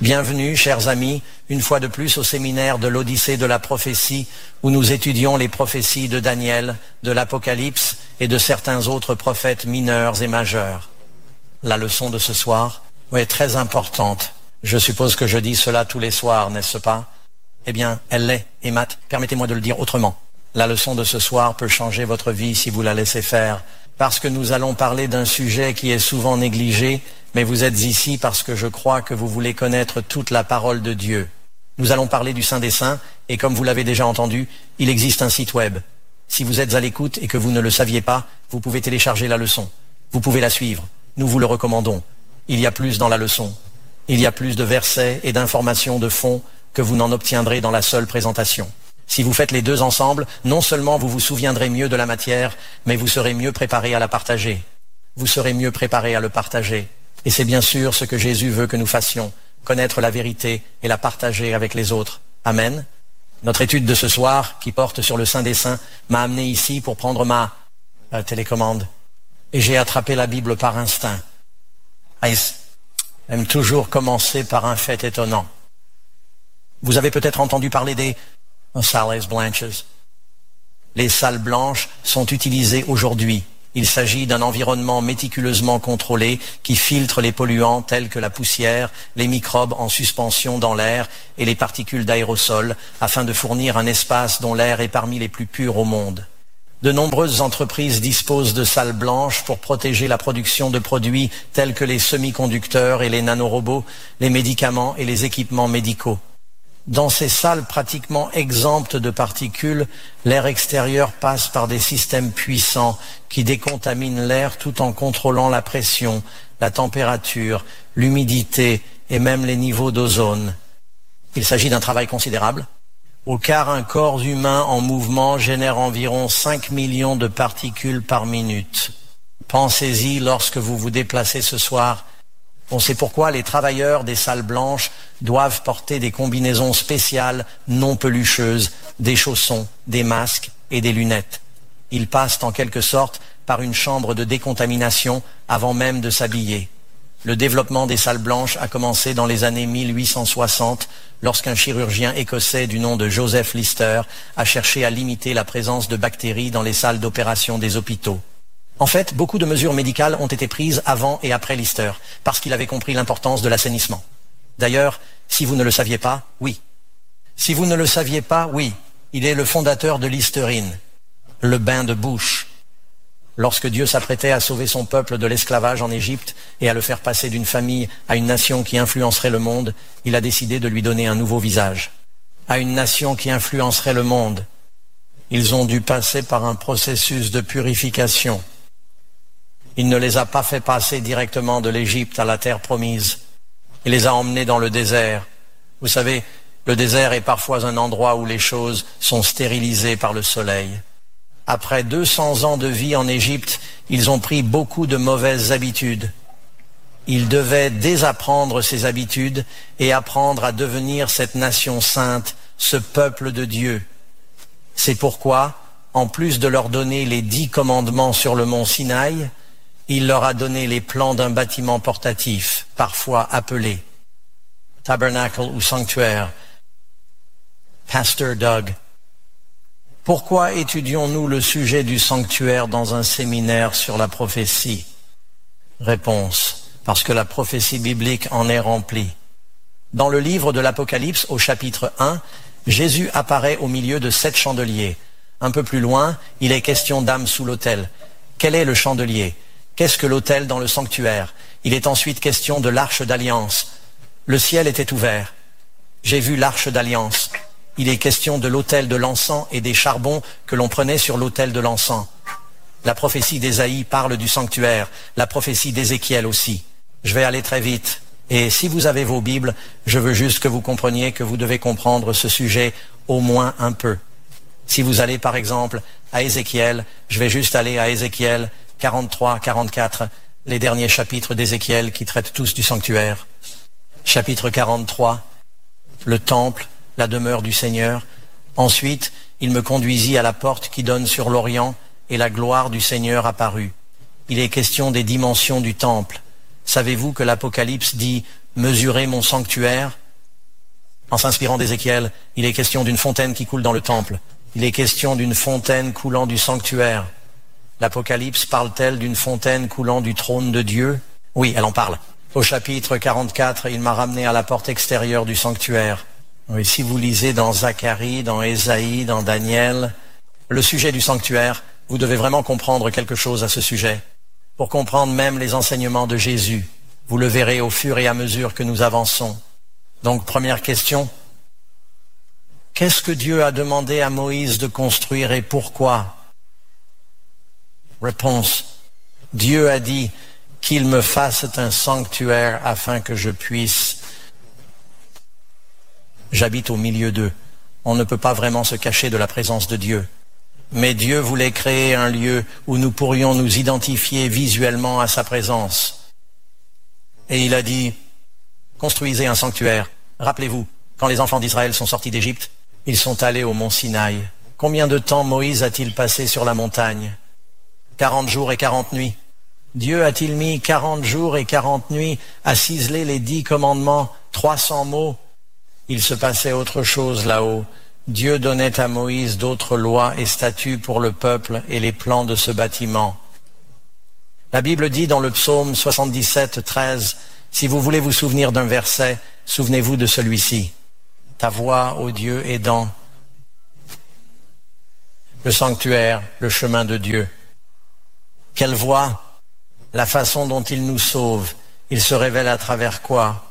Bienvenue, chers amis, une fois de plus au séminaire de l'Odyssée de la prophétie, où nous étudions les prophéties de Daniel, de l'Apocalypse et de certains autres prophètes mineurs et majeurs. La leçon de ce soir est très importante. Je suppose que je dis cela tous les soirs, n'est-ce pas? Eh bien, elle l'est, et Matt, permettez-moi de le dire autrement. La leçon de ce soir peut changer votre vie si vous la laissez faire, parce que nous allons parler d'un sujet qui est souvent négligé, mais vous êtes ici parce que je crois que vous voulez connaître toute la parole de Dieu. Nous allons parler du Saint des Saints, et comme vous l'avez déjà entendu, il existe un site web. Si vous êtes à l'écoute et que vous ne le saviez pas, vous pouvez télécharger la leçon. Vous pouvez la suivre. Nous vous le recommandons. Il y a plus dans la leçon. Il y a plus de versets et d'informations de fond que vous n'en obtiendrez dans la seule présentation. Si vous faites les deux ensemble, non seulement vous vous souviendrez mieux de la matière, mais vous serez mieux préparé à la partager. Vous serez mieux préparé à le partager. Et c'est bien sûr ce que Jésus veut que nous fassions, connaître la vérité et la partager avec les autres. Amen. Notre étude de ce soir, qui porte sur le Saint des Saints, m'a amené ici pour prendre ma télécommande. Et j'ai attrapé la Bible par instinct. J'aime toujours commencer par un fait étonnant. Vous avez peut-être entendu parler des salles blanches. Les salles blanches sont utilisées aujourd'hui. Il s'agit d'un environnement méticuleusement contrôlé qui filtre les polluants tels que la poussière, les microbes en suspension dans l'air et les particules d'aérosol afin de fournir un espace dont l'air est parmi les plus purs au monde. De nombreuses entreprises disposent de salles blanches pour protéger la production de produits tels que les semi-conducteurs et les nanorobots, les médicaments et les équipements médicaux. Dans ces salles pratiquement exemptes de particules, l'air extérieur passe par des systèmes puissants qui décontaminent l'air tout en contrôlant la pression, la température, l'humidité et même les niveaux d'ozone. Il s'agit d'un travail considérable. Au quart, un corps humain en mouvement génère environ 5 millions de particules par minute. Pensez-y lorsque vous vous déplacez ce soir. On sait pourquoi les travailleurs des salles blanches doivent porter des combinaisons spéciales non pelucheuses, des chaussons, des masques et des lunettes. Ils passent en quelque sorte par une chambre de décontamination avant même de s'habiller. Le développement des salles blanches a commencé dans les années 1860 lorsqu'un chirurgien écossais du nom de Joseph Lister a cherché à limiter la présence de bactéries dans les salles d'opération des hôpitaux. En fait, beaucoup de mesures médicales ont été prises avant et après Lister, parce qu'il avait compris l'importance de l'assainissement. D'ailleurs, si vous ne le saviez pas, oui. Si vous ne le saviez pas, oui. Il est le fondateur de Listerine, le bain de bouche. Lorsque Dieu s'apprêtait à sauver son peuple de l'esclavage en Égypte et à le faire passer d'une famille à une nation qui influencerait le monde, il a décidé de lui donner un nouveau visage. À une nation qui influencerait le monde, ils ont dû passer par un processus de purification. Il ne les a pas fait passer directement de l'Égypte à la terre promise. Il les a emmenés dans le désert. Vous savez, le désert est parfois un endroit où les choses sont stérilisées par le soleil. Après 200 ans de vie en Égypte, ils ont pris beaucoup de mauvaises habitudes. Ils devaient désapprendre ces habitudes et apprendre à devenir cette nation sainte, ce peuple de Dieu. C'est pourquoi, en plus de leur donner les 10 commandements sur le mont Sinaï, il leur a donné les plans d'un bâtiment portatif, parfois appelé tabernacle ou sanctuaire. Pasteur Doug. Pourquoi étudions-nous le sujet du sanctuaire dans un séminaire sur la prophétie? Réponse. Parce que la prophétie biblique en est remplie. Dans le livre de l'Apocalypse, au chapitre 1, Jésus apparaît au milieu de 7 chandeliers. Un peu plus loin, il est question d'âme sous l'autel. Quel est le chandelier? Qu'est-ce que l'autel dans le sanctuaire? Il est ensuite question de l'arche d'alliance. Le ciel était ouvert. J'ai vu l'arche d'alliance. Il est question de l'autel de l'encens et des charbons que l'on prenait sur l'autel de l'encens. La prophétie d'Ésaïe parle du sanctuaire, la prophétie d'Ézéchiel aussi. Je vais aller très vite. Et si vous avez vos Bibles, je veux juste que vous compreniez que vous devez comprendre ce sujet au moins un peu. Si vous allez par exemple à Ézéchiel, je vais juste aller à Ézéchiel 43, 44, les derniers chapitres d'Ézéchiel qui traitent tous du sanctuaire. Chapitre 43, le temple, la demeure du Seigneur. Ensuite, il me conduisit à la porte qui donne sur l'Orient et la gloire du Seigneur apparut. Il est question des dimensions du temple. Savez-vous que l'Apocalypse dit « Mesurez mon sanctuaire » ? En s'inspirant d'Ézéchiel, il est question d'une fontaine qui coule dans le temple. Il est question d'une fontaine coulant du sanctuaire. L'Apocalypse parle-t-elle d'une fontaine coulant du trône de Dieu ? Oui, elle en parle. Au chapitre 44, il m'a ramené à la porte extérieure du sanctuaire. Oui, si vous lisez dans Zacharie, dans Ésaïe, dans Daniel, le sujet du sanctuaire, vous devez vraiment comprendre quelque chose à ce sujet. Pour comprendre même les enseignements de Jésus, vous le verrez au fur et à mesure que nous avançons. Donc, première question, qu'est-ce que Dieu a demandé à Moïse de construire et pourquoi ? Réponse, Dieu a dit qu'il me fasse un sanctuaire afin que je puisse... J'habite au milieu d'eux. On ne peut pas vraiment se cacher de la présence de Dieu. Mais Dieu voulait créer un lieu où nous pourrions nous identifier visuellement à sa présence. Et il a dit, construisez un sanctuaire. Rappelez-vous, quand les enfants d'Israël sont sortis d'Égypte, ils sont allés au mont Sinaï. Combien de temps Moïse a-t-il passé sur la montagne ? 40 jours et 40 nuits. Dieu a-t-il mis 40 jours et 40 nuits à ciseler les 10 commandements, 300 mots ? Il se passait autre chose là-haut. Dieu donnait à Moïse d'autres lois et statuts pour le peuple et les plans de ce bâtiment. La Bible dit dans le psaume 77, 13, « Si vous voulez vous souvenir d'un verset, souvenez-vous de celui-ci. Ta voix, ô Dieu, est dans le sanctuaire, le chemin de Dieu. » Quelle voix? La façon dont il nous sauve. Il se révèle à travers quoi?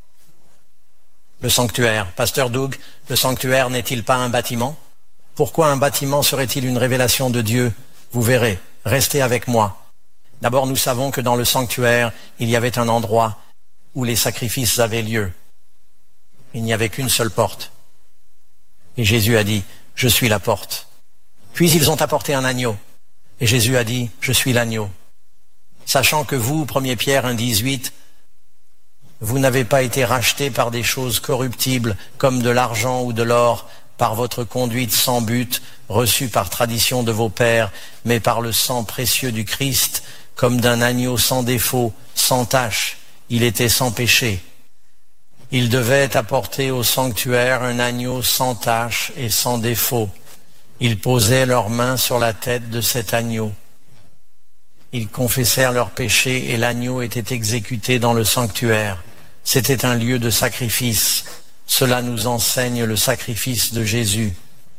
Le sanctuaire. Pasteur Doug, le sanctuaire n'est-il pas un bâtiment? Pourquoi un bâtiment serait-il une révélation de Dieu? Vous verrez, restez avec moi. D'abord, nous savons que dans le sanctuaire, il y avait un endroit où les sacrifices avaient lieu. Il n'y avait qu'une seule porte. Et Jésus a dit, « Je suis la porte ». Puis ils ont apporté un agneau. Et Jésus a dit, « Je suis l'agneau ». Sachant que vous, 1 Pierre 1,18, vous n'avez pas été rachetés par des choses corruptibles comme de l'argent ou de l'or, par votre conduite sans but, reçue par tradition de vos pères, mais par le sang précieux du Christ, comme d'un agneau sans défaut, sans tache. Il était sans péché. Ils devaient apporter au sanctuaire un agneau sans tache et sans défaut. Ils posaient leurs mains sur la tête de cet agneau. Ils confessèrent leurs péchés et l'agneau était exécuté dans le sanctuaire. C'était un lieu de sacrifice. Cela nous enseigne le sacrifice de Jésus.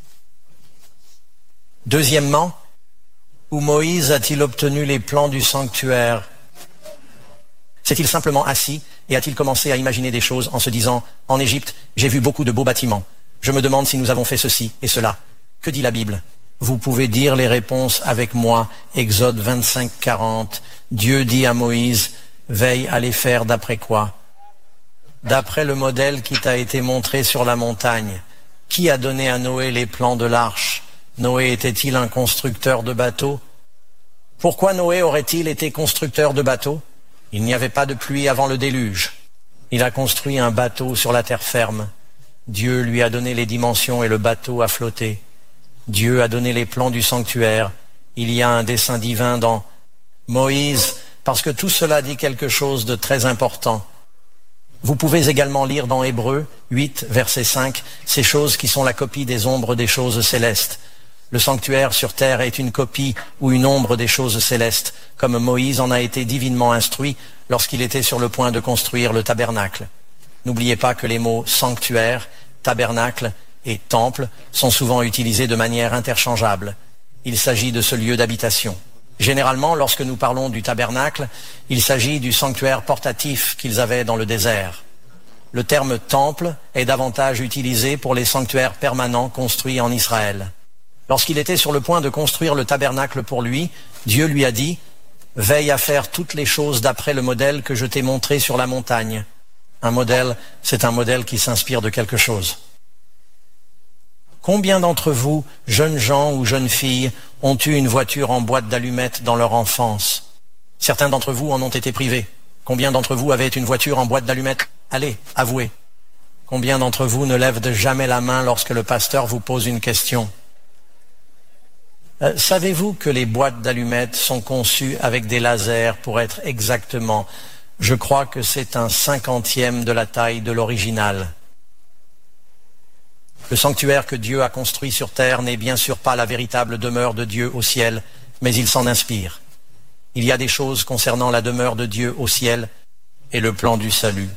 Deuxièmement, où Moïse a-t-il obtenu les plans du sanctuaire? S'est-il simplement assis et a-t-il commencé à imaginer des choses en se disant « En Égypte, j'ai vu beaucoup de beaux bâtiments. Je me demande si nous avons fait ceci et cela. » Que dit la Bible? Vous pouvez dire les réponses avec moi. Exode 25, 40. Dieu dit à Moïse, veille à les faire d'après quoi? D'après le modèle qui t'a été montré sur la montagne. Qui a donné à Noé les plans de l'arche? Noé était-il un constructeur de bateaux? Pourquoi Noé aurait-il été constructeur de bateaux? Il n'y avait pas de pluie avant le déluge. Il a construit un bateau sur la terre ferme. Dieu lui a donné les dimensions et le bateau a flotté. Dieu a donné les plans du sanctuaire. Il y a un dessein divin dans Moïse, parce que tout cela dit quelque chose de très important. Vous pouvez également lire dans Hébreux 8, verset 5, ces choses qui sont la copie des ombres des choses célestes. Le sanctuaire sur terre est une copie ou une ombre des choses célestes, comme Moïse en a été divinement instruit lorsqu'il était sur le point de construire le tabernacle. N'oubliez pas que les mots sanctuaire, tabernacle et temple sont souvent utilisés de manière interchangeable. Il s'agit de ce lieu d'habitation. Généralement, lorsque nous parlons du tabernacle, il s'agit du sanctuaire portatif qu'ils avaient dans le désert. Le terme temple est davantage utilisé pour les sanctuaires permanents construits en Israël. Lorsqu'il était sur le point de construire le tabernacle pour lui, Dieu lui a dit « Veille à faire toutes les choses d'après le modèle que je t'ai montré sur la montagne. » Un modèle, c'est un modèle qui s'inspire de quelque chose. Combien d'entre vous, jeunes gens ou jeunes filles, ont eu une voiture en boîte d'allumettes dans leur enfance? Certains d'entre vous en ont été privés. Combien d'entre vous avaient une voiture en boîte d'allumettes? Allez, avouez. Combien d'entre vous ne lèvent jamais la main lorsque le pasteur vous pose une question? Savez-vous que les boîtes d'allumettes sont conçues avec des lasers pour être exactement Je crois que c'est un 50e de la taille de l'original. Le sanctuaire que Dieu a construit sur terre n'est bien sûr pas la véritable demeure de Dieu au ciel, mais il s'en inspire. Il y a des choses concernant la demeure de Dieu au ciel et le plan du salut.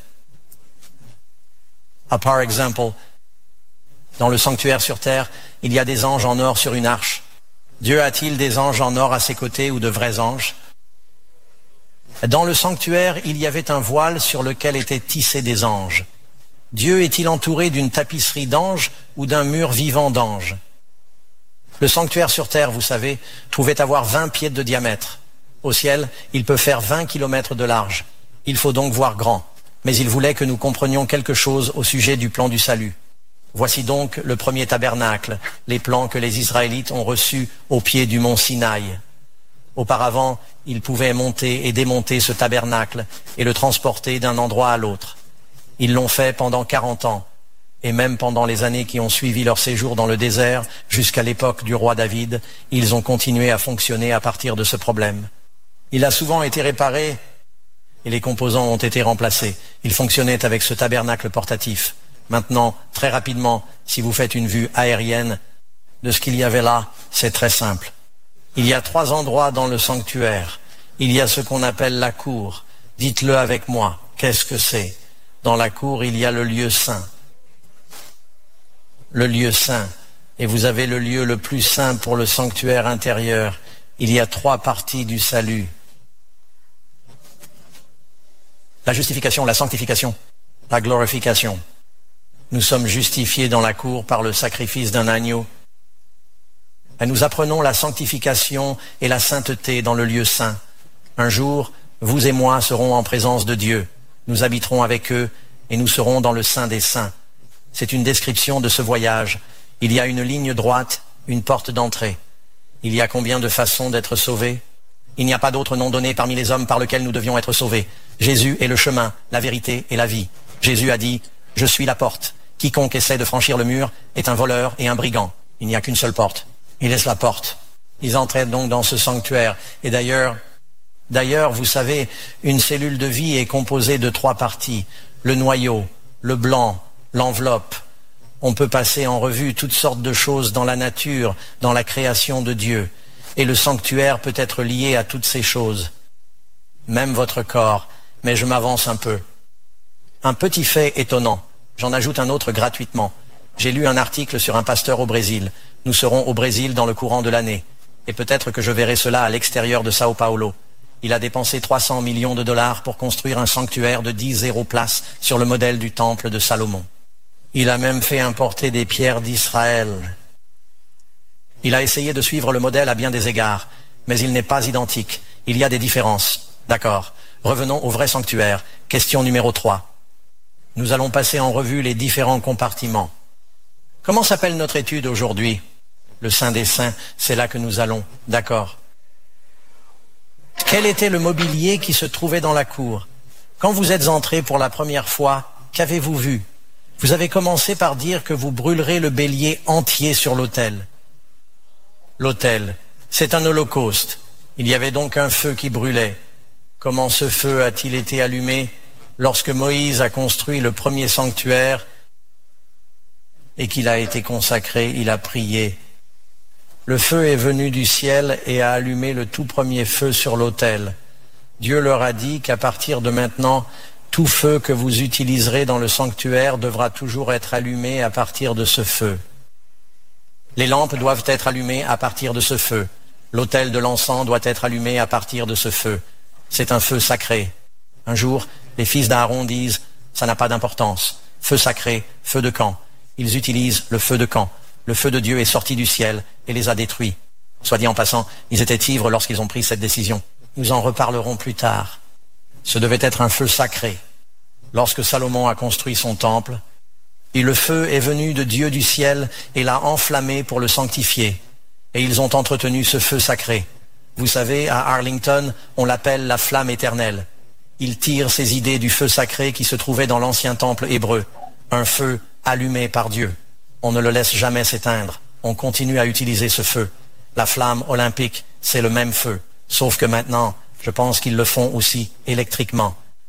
Par exemple, dans le sanctuaire sur terre, il y a des anges en or sur une arche. Dieu a-t-il des anges en or à ses côtés ou de vrais anges? Dans le sanctuaire, il y avait un voile sur lequel étaient tissés des anges. Dieu est-il entouré d'une tapisserie d'anges ou d'un mur vivant d'anges? Le sanctuaire sur terre, vous savez, pouvait avoir 20 pieds de diamètre. Au ciel, il peut faire 20 kilomètres de large. Il faut donc voir grand. Mais il voulait que nous comprenions quelque chose au sujet du plan du salut. Voici donc le premier tabernacle, les plans que les Israélites ont reçus au pied du mont Sinaï. Auparavant, ils pouvaient monter et démonter ce tabernacle et le transporter d'un endroit à l'autre. Ils l'ont fait pendant 40 ans, et même pendant les années qui ont suivi leur séjour dans le désert, jusqu'à l'époque du roi David, ils ont continué à fonctionner à partir de ce problème. Il a souvent été réparé, et les composants ont été remplacés. Ils fonctionnaient avec ce tabernacle portatif. Maintenant, très rapidement, si vous faites une vue aérienne de ce qu'il y avait là, c'est très simple. Il y a 3 endroits dans le sanctuaire. Il y a ce qu'on appelle la cour. Dites-le avec moi. Qu'est-ce que c'est? Dans la cour, il y a le lieu saint. Le lieu saint. Et vous avez le lieu le plus saint pour le sanctuaire intérieur. Il y a 3 parties du salut. La justification, la sanctification, la glorification. Nous sommes justifiés dans la cour par le sacrifice d'un agneau. Et nous apprenons la sanctification et la sainteté dans le lieu saint. Un jour, vous et moi serons en présence de Dieu. Nous habiterons avec eux et nous serons dans le Saint des Saints. C'est une description de ce voyage. Il y a une ligne droite, une porte d'entrée. Il y a combien de façons d'être sauvés? Il n'y a pas d'autre nom donné parmi les hommes par lequel nous devions être sauvés. Jésus est le chemin, la vérité et la vie. Jésus a dit, « Je suis la porte. Quiconque essaie de franchir le mur est un voleur et un brigand. » Il n'y a qu'une seule porte. Il laisse la porte. Ils entraient donc dans ce sanctuaire. Et d'ailleurs, vous savez, une cellule de vie est composée de 3 parties. Le noyau, le blanc, l'enveloppe. On peut passer en revue toutes sortes de choses dans la nature, dans la création de Dieu. Et le sanctuaire peut être lié à toutes ces choses. Même votre corps. Mais je m'avance un peu. Un petit fait étonnant. J'en ajoute un autre gratuitement. J'ai lu un article sur un pasteur au Brésil. Nous serons au Brésil dans le courant de l'année. Et peut-être que je verrai cela à l'extérieur de Sao Paulo. Il a dépensé 300 millions de dollars pour construire un sanctuaire de 10 places sur le modèle du temple de Salomon. Il a même fait importer des pierres d'Israël. Il a essayé de suivre le modèle à bien des égards, mais il n'est pas identique. Il y a des différences. D'accord. Revenons au vrai sanctuaire. Question numéro 3. Nous allons passer en revue les différents compartiments. Comment s'appelle notre étude aujourd'hui? Le Saint des Saints, c'est là que nous allons. D'accord. Quel était le mobilier qui se trouvait dans la cour? Quand vous êtes entré pour la première fois, qu'avez-vous vu? Vous avez commencé par dire que vous brûlerez le bélier entier sur l'autel. L'autel, c'est un holocauste. Il y avait donc un feu qui brûlait. Comment ce feu a-t-il été allumé lorsque Moïse a construit le premier sanctuaire et qu'il a été consacré, il a prié. Le feu est venu du ciel et a allumé le tout premier feu sur l'autel. Dieu leur a dit qu'à partir de maintenant, tout feu que vous utiliserez dans le sanctuaire devra toujours être allumé à partir de ce feu. Les lampes doivent être allumées à partir de ce feu. L'autel de l'encens doit être allumé à partir de ce feu. C'est un feu sacré. Un jour, les fils d'Aaron disent « ça n'a pas d'importance. Feu sacré, feu de camp. » Ils utilisent le feu de camp. Le feu de Dieu est sorti du ciel et les a détruits. Soit dit en passant, ils étaient ivres lorsqu'ils ont pris cette décision. Nous en reparlerons plus tard. Ce devait être un feu sacré. Lorsque Salomon a construit son temple, et le feu est venu de Dieu du ciel et l'a enflammé pour le sanctifier. Et ils ont entretenu ce feu sacré. Vous savez, à Arlington, on l'appelle la flamme éternelle. Il tire ses idées du feu sacré qui se trouvait dans l'ancien temple hébreu. Un feu allumé par Dieu. On ne le laisse jamais s'éteindre. On continue à utiliser ce feu. La flamme olympique, c'est le même feu. Sauf que maintenant, je pense qu'ils le font aussi électriquement.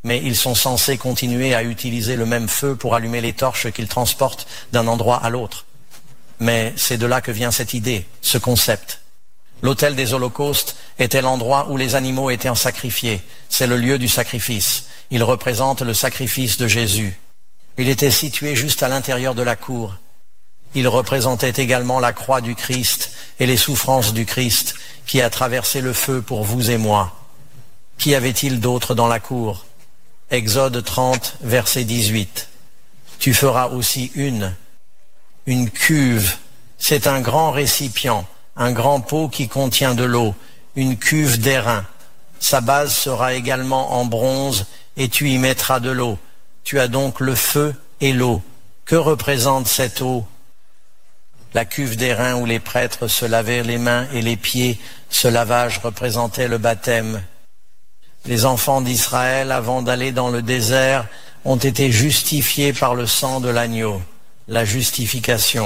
mais ils sont censés continuer à utiliser le même feu pour allumer les torches qu'ils transportent d'un endroit à l'autre. Mais c'est de là que vient cette idée, ce concept. L'autel des holocaustes était l'endroit où les animaux étaient sacrifiés. C'est le lieu du sacrifice. Il représente le sacrifice de Jésus. Il était situé juste à l'intérieur de la cour. Il représentait également la croix du Christ et les souffrances du Christ qui a traversé le feu pour vous et moi. Qu'y avait-il d'autre dans la cour? Exode 30, verset 18. Tu feras aussi une cuve. C'est un grand récipient, un grand pot qui contient de l'eau, une cuve d'airain. Sa base sera également en bronze et tu y mettras de l'eau. Tu as donc le feu et l'eau. Que représente cette eau? La cuve d'airain où les prêtres se lavaient les mains et les pieds, ce lavage représentait le baptême. Les enfants d'Israël, avant d'aller dans le désert, ont été justifiés par le sang de l'agneau, la justification.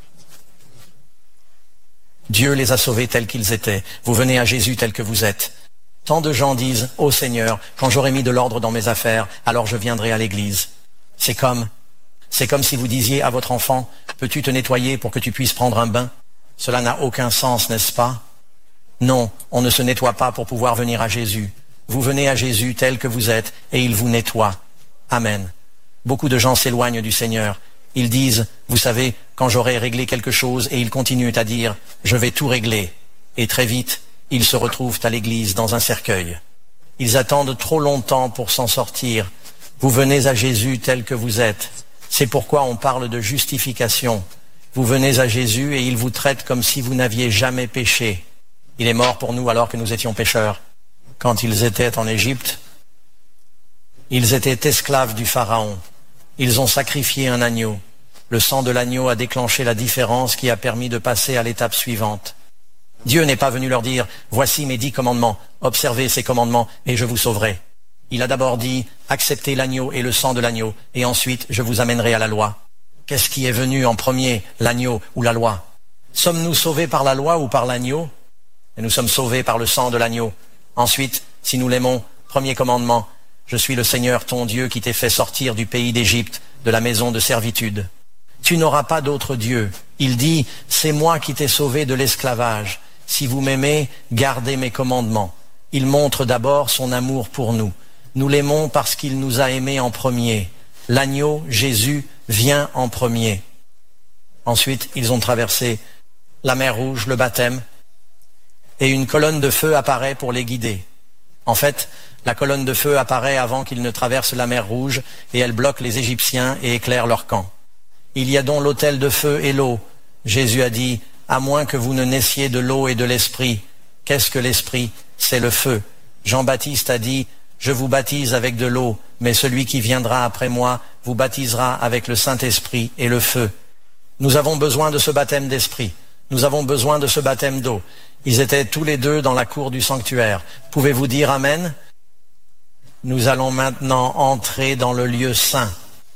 Dieu les a sauvés tels qu'ils étaient. Vous venez à Jésus tel que vous êtes. Tant de gens disent « Ô Seigneur, quand j'aurai mis de l'ordre dans mes affaires, alors je viendrai à l'église. » C'est comme si vous disiez à votre enfant « Peux-tu te nettoyer pour que tu puisses prendre un bain ?» Cela n'a aucun sens, n'est-ce pas? Non, on ne se nettoie pas pour pouvoir venir à Jésus. Vous venez à Jésus tel que vous êtes et il vous nettoie. Amen. Beaucoup de gens s'éloignent du Seigneur. Ils disent « Vous savez, quand j'aurai réglé quelque chose » et ils continuent à dire « Je vais tout régler ». Et très vite, ils se retrouvent à l'église dans un cercueil. Ils attendent trop longtemps pour s'en sortir. Vous venez à Jésus tel que vous êtes. C'est pourquoi on parle de justification. Vous venez à Jésus et il vous traite comme si vous n'aviez jamais péché. Il est mort pour nous alors que nous étions pécheurs. Quand ils étaient en Égypte, ils étaient esclaves du Pharaon. Ils ont sacrifié un agneau. Le sang de l'agneau a déclenché la différence qui a permis de passer à l'étape suivante. Dieu n'est pas venu leur dire « Voici mes 10 commandements, observez ces commandements et je vous sauverai ». Il a d'abord dit « Acceptez l'agneau et le sang de l'agneau et ensuite je vous amènerai à la loi ». Qu'est-ce qui est venu en premier, l'agneau ou la loi? Sommes-nous sauvés par la loi ou par l'agneau? Et nous sommes sauvés par le sang de l'agneau. Ensuite, si nous l'aimons, premier commandement, je suis le Seigneur ton Dieu qui t'ai fait sortir du pays d'Égypte, de la maison de servitude. Tu n'auras pas d'autre Dieu. Il dit, c'est moi qui t'ai sauvé de l'esclavage. Si vous m'aimez, gardez mes commandements. Il montre d'abord son amour pour nous. Nous l'aimons parce qu'il nous a aimés en premier. L'agneau, Jésus, vient en premier. Ensuite, ils ont traversé la mer Rouge, le baptême, et une colonne de feu apparaît pour les guider. En fait, la colonne de feu apparaît avant qu'ils ne traversent la mer Rouge et elle bloque les Égyptiens et éclaire leur camp. Il y a donc l'autel de feu et l'eau. Jésus a dit, à moins que vous ne naissiez de l'eau et de l'esprit. Qu'est-ce que l'esprit? C'est le feu. Jean-Baptiste a dit, je vous baptise avec de l'eau, mais celui qui viendra après moi vous baptisera avec le Saint-Esprit et le feu. Nous avons besoin de ce baptême d'esprit. Nous avons besoin de ce baptême d'eau. Ils étaient tous les deux dans la cour du sanctuaire. Pouvez-vous dire Amen? Nous allons maintenant entrer dans le lieu saint.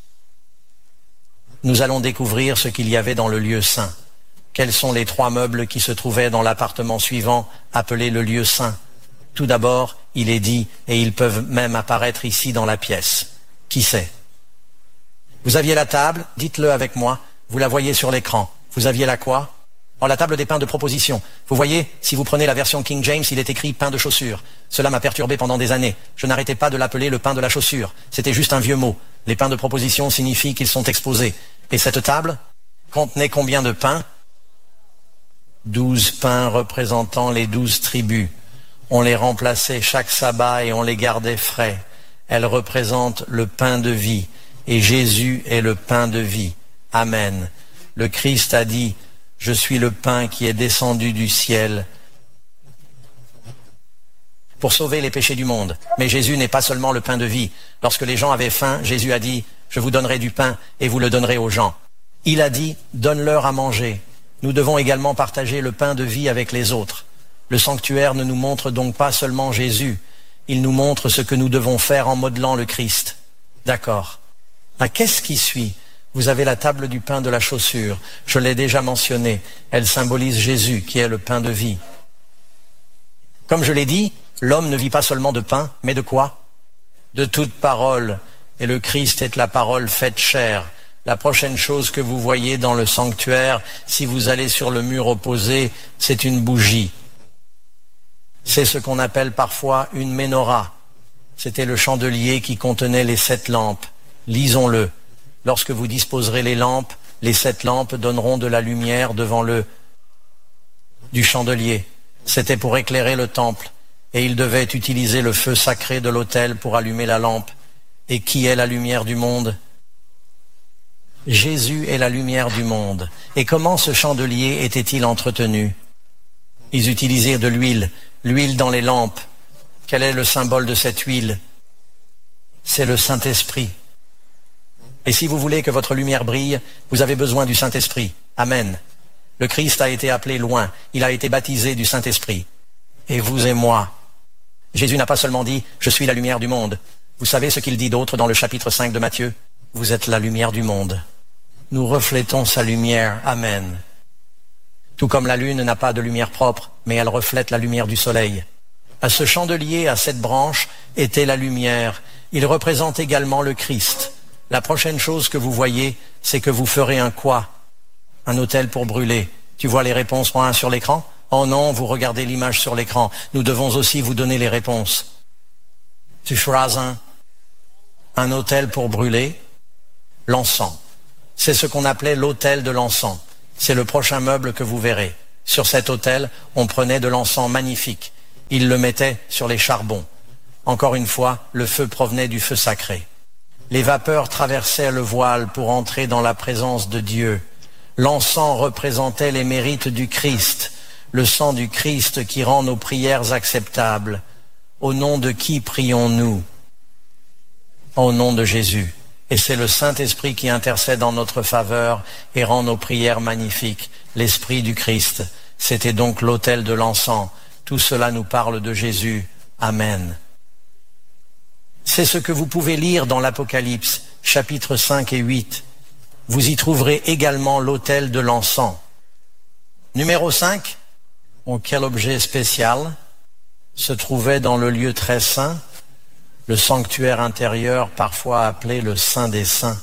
Nous allons découvrir ce qu'il y avait dans le lieu saint. Quels sont les 3 meubles qui se trouvaient dans l'appartement suivant, appelé le lieu saint? Tout d'abord, il est dit, et ils peuvent même apparaître ici dans la pièce. Qui c'est? Vous aviez la table, dites-le avec moi, vous la voyez sur l'écran. Vous aviez la quoi? La table des pains de proposition. Vous voyez, si vous prenez la version King James, il est écrit pain de chaussure. Cela m'a perturbé pendant des années. Je n'arrêtais pas de l'appeler le pain de la chaussure. C'était juste un vieux mot. Les pains de proposition signifient qu'ils sont exposés. Et cette table contenait combien de pains? 12 pains représentant les 12 tribus. On les remplaçait chaque sabbat et on les gardait frais. Elles représentent le pain de vie. Et Jésus est le pain de vie. Amen. Le Christ a dit, je suis le pain qui est descendu du ciel pour sauver les péchés du monde. Mais Jésus n'est pas seulement le pain de vie. Lorsque les gens avaient faim, Jésus a dit, je vous donnerai du pain et vous le donnerez aux gens. Il a dit, donne-leur à manger. Nous devons également partager le pain de vie avec les autres. Le sanctuaire ne nous montre donc pas seulement Jésus. Il nous montre ce que nous devons faire en modelant le Christ. D'accord. Qu'est-ce qui suit? Vous avez la table du pain de la chaussure. Je l'ai déjà mentionné. Elle symbolise Jésus, qui est le pain de vie. Comme je l'ai dit, l'homme ne vit pas seulement de pain, mais de quoi? de toute parole, et le Christ est la parole faite chair. La prochaine chose que vous voyez dans le sanctuaire, si vous allez sur le mur opposé, c'est une bougie. C'est ce qu'on appelle parfois une menorah. C'était le chandelier qui contenait les 7 lampes. Lisons-le. Lorsque vous disposerez les 7 lampes donneront de la lumière devant le du chandelier. C'était pour éclairer le temple, et il devait utiliser le feu sacré de l'autel pour allumer la lampe. Et qui est la lumière du monde ? Jésus est la lumière du monde. Et comment ce chandelier était-il entretenu ? Ils utilisaient de l'huile dans les lampes. Quel est le symbole de cette huile ? C'est le Saint-Esprit. Et si vous voulez que votre lumière brille, vous avez besoin du Saint-Esprit. Amen. Le Christ a été appelé loin. Il a été baptisé du Saint-Esprit. Et vous et moi. Jésus n'a pas seulement dit « Je suis la lumière du monde ». Vous savez ce qu'il dit d'autre dans le chapitre 5 de Matthieu ? Vous êtes la lumière du monde. Nous reflétons sa lumière. Amen. Tout comme la lune n'a pas de lumière propre, mais elle reflète la lumière du soleil. À ce chandelier, à cette branche, était la lumière. Il représente également le Christ. La prochaine chose que vous voyez, c'est que vous ferez un quoi ? Un autel pour brûler. Tu vois les réponses sur l'écran ? Oh non, vous regardez l'image sur l'écran. Nous devons aussi vous donner les réponses. Tu feras un autel pour brûler l'encens. C'est ce qu'on appelait l'autel de l'encens. C'est le prochain meuble que vous verrez. Sur cet autel, on prenait de l'encens magnifique. Il le mettait sur les charbons. Encore une fois, le feu provenait du feu sacré. Les vapeurs traversaient le voile pour entrer dans la présence de Dieu. L'encens représentait les mérites du Christ, le sang du Christ qui rend nos prières acceptables. Au nom de qui prions-nous ? Au nom de Jésus. Et c'est le Saint-Esprit qui intercède en notre faveur et rend nos prières magnifiques. L'Esprit du Christ. C'était donc l'autel de l'encens. Tout cela nous parle de Jésus. Amen. C'est ce que vous pouvez lire dans l'Apocalypse, chapitres 5 et 8. Vous y trouverez également l'autel de l'encens. Numéro 5. Oh, quel objet spécial se trouvait dans le lieu très saint, le sanctuaire intérieur, parfois appelé le Saint des Saints.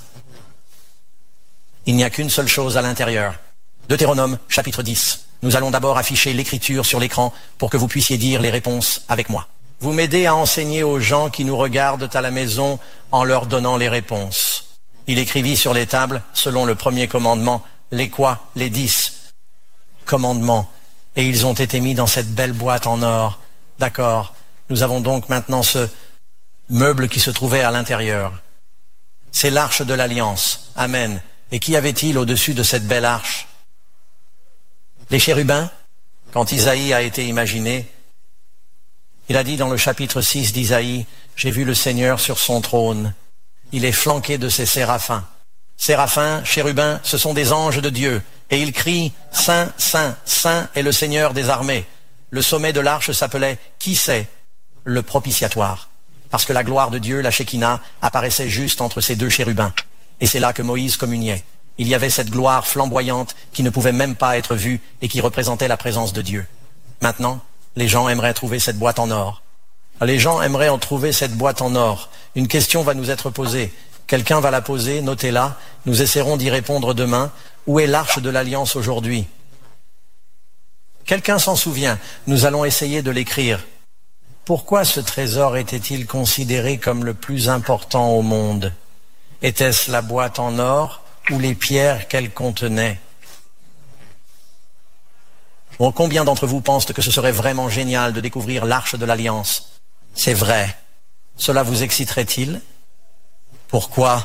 Il n'y a qu'une seule chose à l'intérieur. Deutéronome, chapitre 10. Nous allons d'abord afficher l'écriture sur l'écran pour que vous puissiez dire les réponses avec moi. Vous m'aidez à enseigner aux gens qui nous regardent à la maison en leur donnant les réponses. Il écrivit sur les tables, selon le premier commandement, les quoi ? Les 10 commandements. Et ils ont été mis dans cette belle boîte en or. D'accord. Nous avons donc maintenant ce meuble qui se trouvait à l'intérieur. C'est l'arche de l'Alliance. Amen. Et qu'y avait-il au-dessus de cette belle arche ? Les chérubins. Quand Isaïe a été imaginé, il a dit dans le chapitre 6 d'Isaïe, « J'ai vu le Seigneur sur son trône. Il est flanqué de ses séraphins. » Séraphins, chérubins, ce sont des anges de Dieu. Et ils crient, « Saint, Saint, Saint est le Seigneur des armées. » Le sommet de l'arche s'appelait, qui c'est ? Le propitiatoire. Parce que la gloire de Dieu, la Shekinah, apparaissait juste entre ces 2 chérubins. Et c'est là que Moïse communiait. Il y avait cette gloire flamboyante qui ne pouvait même pas être vue et qui représentait la présence de Dieu. Maintenant, les gens aimeraient trouver cette boîte en or. Les gens aimeraient en trouver cette boîte en or. Une question va nous être posée. Quelqu'un va la poser, notez-la. Nous essaierons d'y répondre demain. Où est l'arche de l'Alliance aujourd'hui ? Quelqu'un s'en souvient. Nous allons essayer de l'écrire. Pourquoi ce trésor était-il considéré comme le plus important au monde ? Était-ce la boîte en or ou les pierres qu'elle contenait ? Bon, combien d'entre vous pensent que ce serait vraiment génial de découvrir l'arche de l'Alliance ? C'est vrai. Cela vous exciterait-il ? Pourquoi ?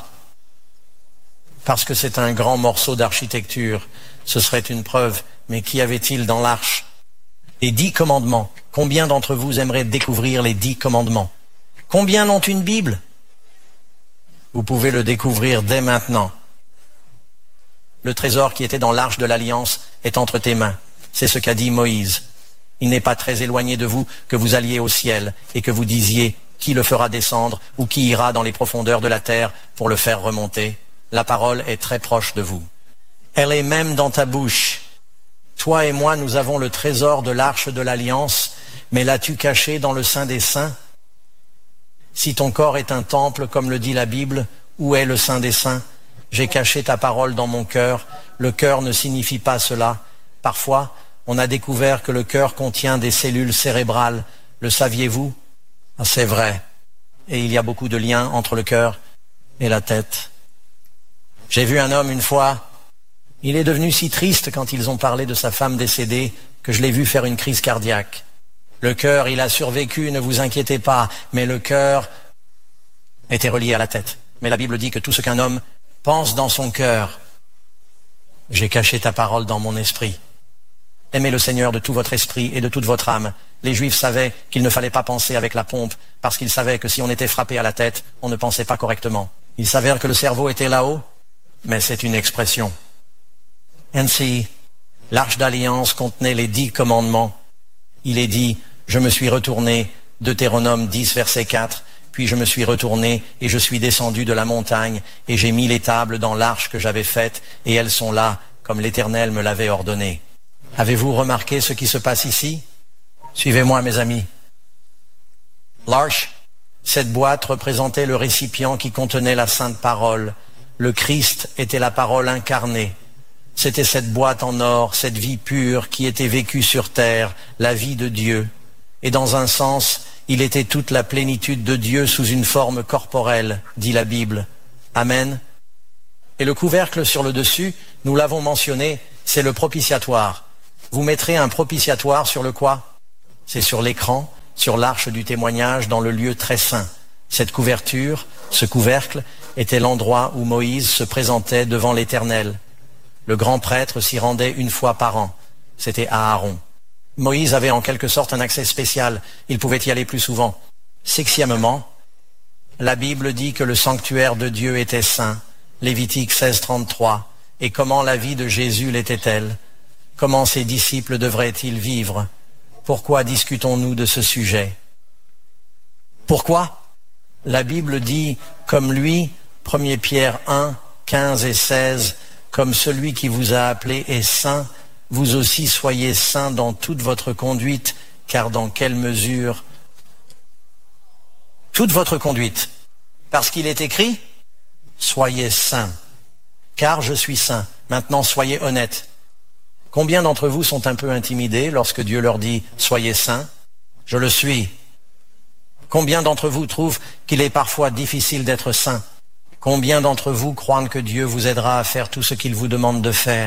Parce que c'est un grand morceau d'architecture. Ce serait une preuve. Mais qu'y avait-il dans l'arche ? Les 10 commandements. Combien d'entre vous aimeraient découvrir les 10 commandements ? Combien n'ont une Bible ? Vous pouvez le découvrir dès maintenant. Le trésor qui était dans l'arche de l'Alliance est entre tes mains. C'est ce qu'a dit Moïse. Il n'est pas très éloigné de vous que vous alliez au ciel et que vous disiez qui le fera descendre ou qui ira dans les profondeurs de la terre pour le faire remonter. La parole est très proche de vous. Elle est même dans ta bouche. Toi et moi, nous avons le trésor de l'arche de l'Alliance, mais l'as-tu caché dans le Saint des Saints ? Si ton corps est un temple, comme le dit la Bible, où est le Saint des Saints? J'ai caché ta parole dans mon cœur. Le cœur ne signifie pas cela. Parfois, on a découvert que le cœur contient des cellules cérébrales. Le saviez-vous? Ah, c'est vrai. Et il y a beaucoup de liens entre le cœur et la tête. J'ai vu un homme une fois, il est devenu si triste quand ils ont parlé de sa femme décédée que je l'ai vu faire une crise cardiaque. Le cœur, il a survécu, ne vous inquiétez pas, mais le cœur était relié à la tête. Mais la Bible dit que tout ce qu'un homme pense dans son cœur, j'ai caché ta parole dans mon esprit. Aimez le Seigneur de tout votre esprit et de toute votre âme. Les Juifs savaient qu'il ne fallait pas penser avec la pompe, parce qu'ils savaient que si on était frappé à la tête, on ne pensait pas correctement. Il s'avère que le cerveau était là-haut, mais c'est une expression. Ainsi, l'Arche d'Alliance contenait les 10 commandements. Il est dit, je me suis retourné, Deutéronome 10, verset 4, puis je me suis retourné et je suis descendu de la montagne et j'ai mis les tables dans l'arche que j'avais faite et elles sont là, comme l'Éternel me l'avait ordonné. Avez-vous remarqué ce qui se passe ici? Suivez-moi, mes amis. L'arche, cette boîte représentait le récipient qui contenait la sainte parole. Le Christ était la parole incarnée. C'était cette boîte en or, cette vie pure qui était vécue sur terre, la vie de Dieu. Et dans un sens, il était toute la plénitude de Dieu sous une forme corporelle, dit la Bible. Amen. Et le couvercle sur le dessus, nous l'avons mentionné, c'est le propitiatoire. Vous mettrez un propitiatoire sur le quoi? C'est sur l'écran, sur l'arche du témoignage, dans le lieu très saint. Cette couverture, ce couvercle, était l'endroit où Moïse se présentait devant l'Éternel. Le grand prêtre s'y rendait une fois par an. C'était Aaron. Moïse avait en quelque sorte un accès spécial. Il pouvait y aller plus souvent. Sixièmement, la Bible dit que le sanctuaire de Dieu était saint. Lévitique 16, 33. Et comment la vie de Jésus l'était-elle? Comment ses disciples devraient-ils vivre? Pourquoi discutons-nous de ce sujet? Pourquoi? La Bible dit, comme lui, 1 Pierre 1, 15 et 16, comme celui qui vous a appelé est saint, vous aussi soyez saints dans toute votre conduite, car dans quelle mesure? Toute votre conduite. Parce qu'il est écrit, soyez saints, car je suis saint. Maintenant, soyez honnêtes. Combien d'entre vous sont un peu intimidés lorsque Dieu leur dit « Soyez saints » ? Je le suis. Combien d'entre vous trouvent qu'il est parfois difficile d'être saint ? Combien d'entre vous croient que Dieu vous aidera à faire tout ce qu'il vous demande de faire ?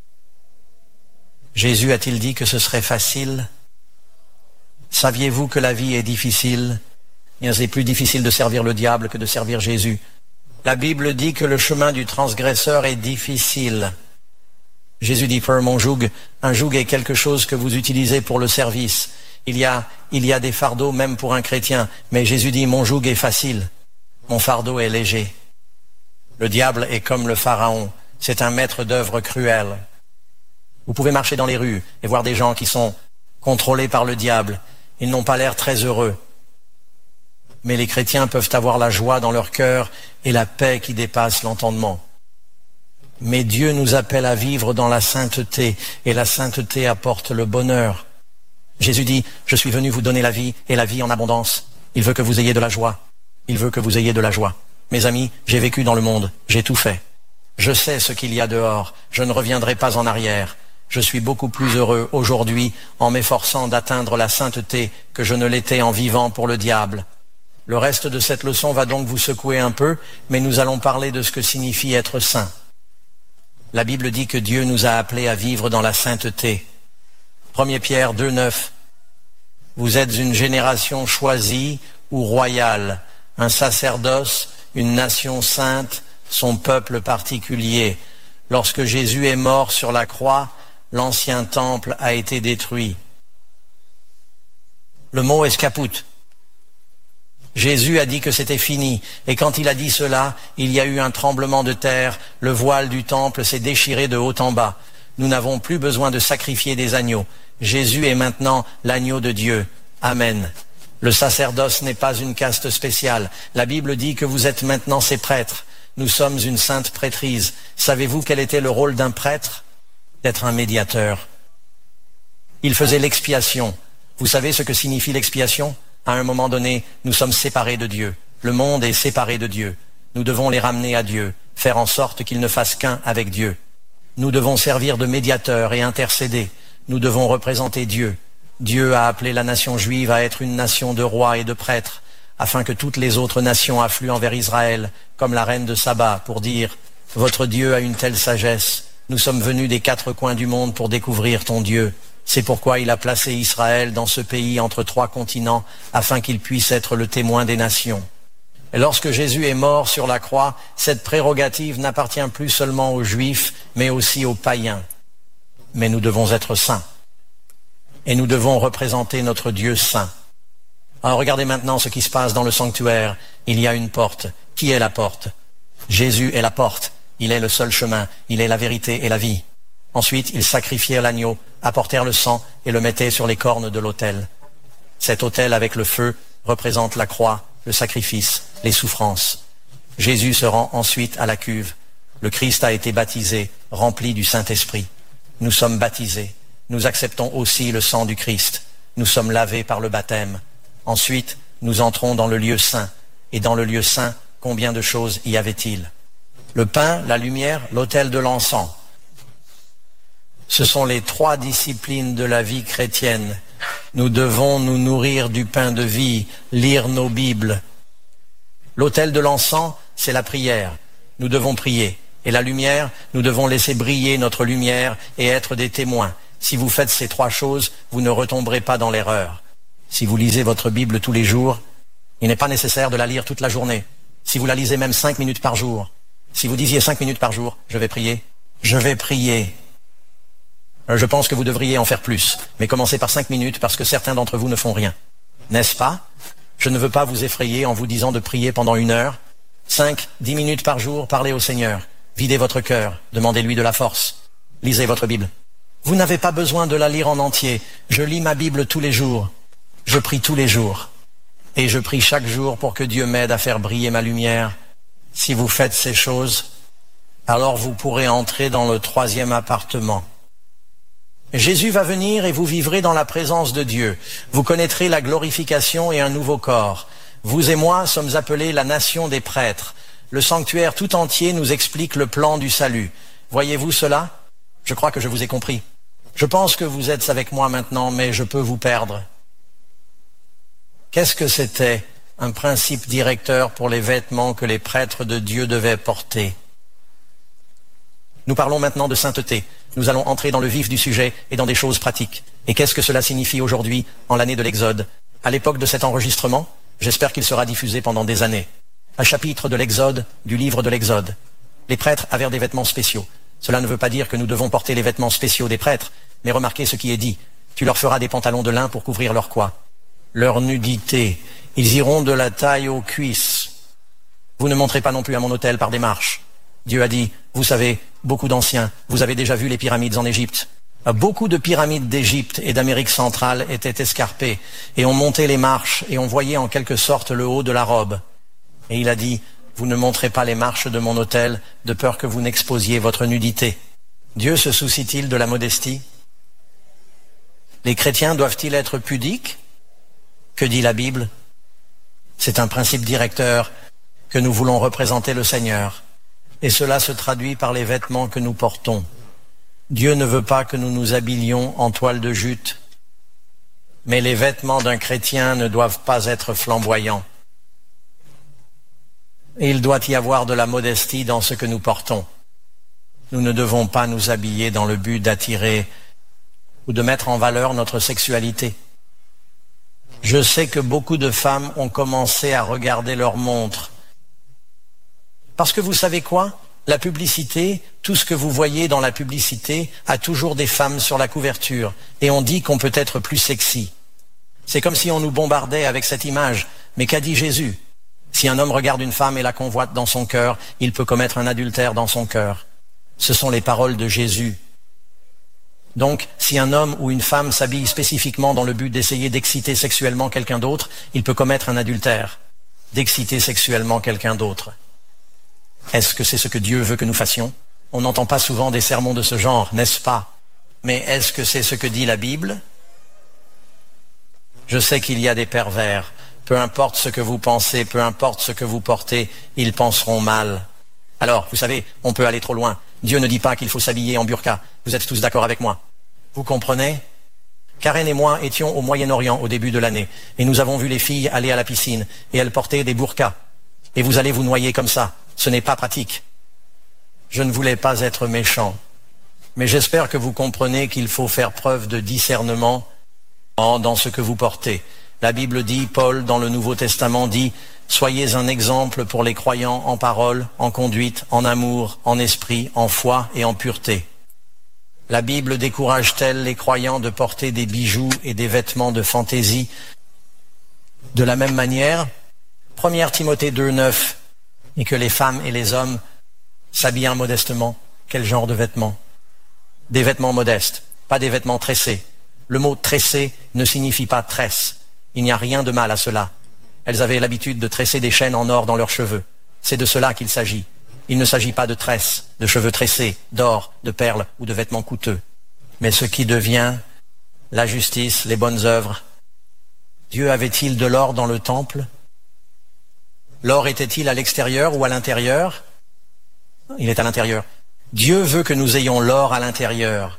Jésus a-t-il dit que ce serait facile ? Saviez-vous que la vie est difficile ? Bien, c'est plus difficile de servir le diable que de servir Jésus. La Bible dit que le chemin du transgresseur est difficile. Jésus dit, frère, mon joug, un joug est quelque chose que vous utilisez pour le service. Il y a des fardeaux même pour un chrétien, mais Jésus dit, mon joug est facile, mon fardeau est léger. Le diable est comme le pharaon, c'est un maître d'œuvre cruel. Vous pouvez marcher dans les rues et voir des gens qui sont contrôlés par le diable. Ils n'ont pas l'air très heureux. Mais les chrétiens peuvent avoir la joie dans leur cœur et la paix qui dépasse l'entendement. Mais Dieu nous appelle à vivre dans la sainteté, et la sainteté apporte le bonheur. Jésus dit, je suis venu vous donner la vie, et la vie en abondance. Il veut que vous ayez de la joie. Il veut que vous ayez de la joie. Mes amis, j'ai vécu dans le monde, j'ai tout fait. Je sais ce qu'il y a dehors, je ne reviendrai pas en arrière. Je suis beaucoup plus heureux aujourd'hui en m'efforçant d'atteindre la sainteté que je ne l'étais en vivant pour le diable. Le reste de cette leçon va donc vous secouer un peu, mais nous allons parler de ce que signifie être saint. La Bible dit que Dieu nous a appelés à vivre dans la sainteté. 1 Pierre 2, 9. Vous êtes une génération choisie ou royale, un sacerdoce, une nation sainte, son peuple particulier. Lorsque Jésus est mort sur la croix, l'ancien temple a été détruit. Le mot est caput. Jésus a dit que c'était fini, et quand il a dit cela, il y a eu un tremblement de terre, le voile du temple s'est déchiré de haut en bas. Nous n'avons plus besoin de sacrifier des agneaux. Jésus est maintenant l'agneau de Dieu. Amen. Le sacerdoce n'est pas une caste spéciale. La Bible dit que vous êtes maintenant ses prêtres. Nous sommes une sainte prêtrise. Savez-vous quel était le rôle d'un prêtre ? D'être un médiateur. Il faisait l'expiation. Vous savez ce que signifie l'expiation ? À un moment donné, nous sommes séparés de Dieu. Le monde est séparé de Dieu. Nous devons les ramener à Dieu, faire en sorte qu'ils ne fassent qu'un avec Dieu. Nous devons servir de médiateurs et intercéder. Nous devons représenter Dieu. Dieu a appelé la nation juive à être une nation de rois et de prêtres, afin que toutes les autres nations affluent envers Israël, comme la reine de Saba, pour dire « Votre Dieu a une telle sagesse. Nous sommes venus des 4 coins du monde pour découvrir ton Dieu. » C'est pourquoi il a placé Israël dans ce pays entre 3 continents, afin qu'il puisse être le témoin des nations. Et lorsque Jésus est mort sur la croix, cette prérogative n'appartient plus seulement aux Juifs, mais aussi aux païens. Mais nous devons être saints. Et nous devons représenter notre Dieu saint. Alors regardez maintenant ce qui se passe dans le sanctuaire. Il y a une porte. Qui est la porte? Jésus est la porte. Il est le seul chemin. Il est la vérité et la vie. Ensuite, ils sacrifièrent l'agneau, apportèrent le sang et le mettaient sur les cornes de l'autel. Cet autel avec le feu représente la croix, le sacrifice, les souffrances. Jésus se rend ensuite à la cuve. Le Christ a été baptisé, rempli du Saint-Esprit. Nous sommes baptisés. Nous acceptons aussi le sang du Christ. Nous sommes lavés par le baptême. Ensuite, nous entrons dans le lieu saint. Et dans le lieu saint, combien de choses y avait-il? Le pain, la lumière, l'autel de l'encens. Ce sont les 3 disciplines de la vie chrétienne. Nous devons nous nourrir du pain de vie, lire nos Bibles. L'autel de l'encens, c'est la prière. Nous devons prier. Et la lumière, nous devons laisser briller notre lumière et être des témoins. Si vous faites ces 3 choses, vous ne retomberez pas dans l'erreur. Si vous lisez votre Bible tous les jours, il n'est pas nécessaire de la lire toute la journée. Si vous la lisez même 5 minutes par jour, si vous disiez 5 minutes par jour, je vais prier. Je pense que vous devriez en faire plus, mais commencez par 5 minutes parce que certains d'entre vous ne font rien. N'est-ce pas? Je ne veux pas vous effrayer en vous disant de prier pendant 1 heure. 5, 10 minutes par jour, parlez au Seigneur. Videz votre cœur, demandez-lui de la force. Lisez votre Bible. Vous n'avez pas besoin de la lire en entier. Je lis ma Bible tous les jours. Je prie tous les jours. Et je prie chaque jour pour que Dieu m'aide à faire briller ma lumière. Si vous faites ces choses, alors vous pourrez entrer dans le 3e appartement. Jésus va venir et vous vivrez dans la présence de Dieu. Vous connaîtrez la glorification et un nouveau corps. Vous et moi sommes appelés la nation des prêtres. Le sanctuaire tout entier nous explique le plan du salut. Voyez-vous cela? Je crois que je vous ai compris. Je pense que vous êtes avec moi maintenant, mais je peux vous perdre. Qu'est-ce que c'était un principe directeur pour les vêtements que les prêtres de Dieu devaient porter? Nous parlons maintenant de sainteté. Nous allons entrer dans le vif du sujet et dans des choses pratiques. Et qu'est-ce que cela signifie aujourd'hui, en l'année de l'Exode? À l'époque de cet enregistrement, j'espère qu'il sera diffusé pendant des années. Un chapitre de l'Exode, du livre de l'Exode. Les prêtres avaient des vêtements spéciaux. Cela ne veut pas dire que nous devons porter les vêtements spéciaux des prêtres, mais remarquez ce qui est dit. Tu leur feras des pantalons de lin pour couvrir leur quoi? Leur nudité. Ils iront de la taille aux cuisses. Vous ne monterez pas non plus à mon autel par des marches. Dieu a dit, vous savez, beaucoup d'anciens, vous avez déjà vu les pyramides en Égypte. Beaucoup de pyramides d'Égypte et d'Amérique centrale étaient escarpées, et on montait les marches, et on voyait en quelque sorte le haut de la robe. Et il a dit, vous ne monterez pas les marches de mon autel, de peur que vous n'exposiez votre nudité. Dieu se soucie-t-il de la modestie? Les chrétiens doivent-ils être pudiques? Que dit la Bible? C'est un principe directeur que nous voulons représenter le Seigneur. Et cela se traduit par les vêtements que nous portons. Dieu ne veut pas que nous nous habillions en toile de jute, mais les vêtements d'un chrétien ne doivent pas être flamboyants. Et il doit y avoir de la modestie dans ce que nous portons. Nous ne devons pas nous habiller dans le but d'attirer ou de mettre en valeur notre sexualité. Je sais que beaucoup de femmes ont commencé à regarder leur montre. Parce que vous savez quoi? La publicité, tout ce que vous voyez dans la publicité a toujours des femmes sur la couverture. Et on dit qu'on peut être plus sexy. C'est comme si on nous bombardait avec cette image. Mais qu'a dit Jésus? Si un homme regarde une femme et la convoite dans son cœur, il peut commettre un adultère dans son cœur. Ce sont les paroles de Jésus. Donc, si un homme ou une femme s'habille spécifiquement dans le but d'essayer d'exciter sexuellement quelqu'un d'autre, il peut commettre un adultère, d'exciter sexuellement quelqu'un d'autre. Est-ce que c'est ce que Dieu veut que nous fassions? On n'entend pas souvent des sermons de ce genre, n'est-ce pas? Mais est-ce que c'est ce que dit la Bible? Je sais qu'il y a des pervers. Peu importe ce que vous pensez, peu importe ce que vous portez, ils penseront mal. Alors, vous savez, on peut aller trop loin. Dieu ne dit pas qu'il faut s'habiller en burqa. Vous êtes tous d'accord avec moi? Vous comprenez? Karen et moi étions au Moyen-Orient au début de l'année, et nous avons vu les filles aller à la piscine, et elles portaient des burqas. Et vous allez vous noyer comme ça. Ce n'est pas pratique. Je ne voulais pas être méchant, mais j'espère que vous comprenez qu'il faut faire preuve de discernement dans ce que vous portez. La Bible dit, Paul dans le Nouveau Testament dit, « Soyez un exemple pour les croyants en parole, en conduite, en amour, en esprit, en foi et en pureté. » La Bible décourage-t-elle les croyants de porter des bijoux et des vêtements de fantaisie? De la même manière, 1 Timothée 2,9, et que les femmes et les hommes s'habillent modestement. Quel genre de vêtements? Des vêtements modestes, pas des vêtements tressés. Le mot tressé ne signifie pas tresse. Il n'y a rien de mal à cela. Elles avaient l'habitude de tresser des chaînes en or dans leurs cheveux. C'est de cela qu'il s'agit. Il ne s'agit pas de tresses, de cheveux tressés, d'or, de perles ou de vêtements coûteux. Mais ce qui devient la justice, les bonnes œuvres. Dieu avait-il de l'or dans le temple? L'or était-il à l'extérieur ou à l'intérieur? Il est à l'intérieur. Dieu veut que nous ayons l'or à l'intérieur.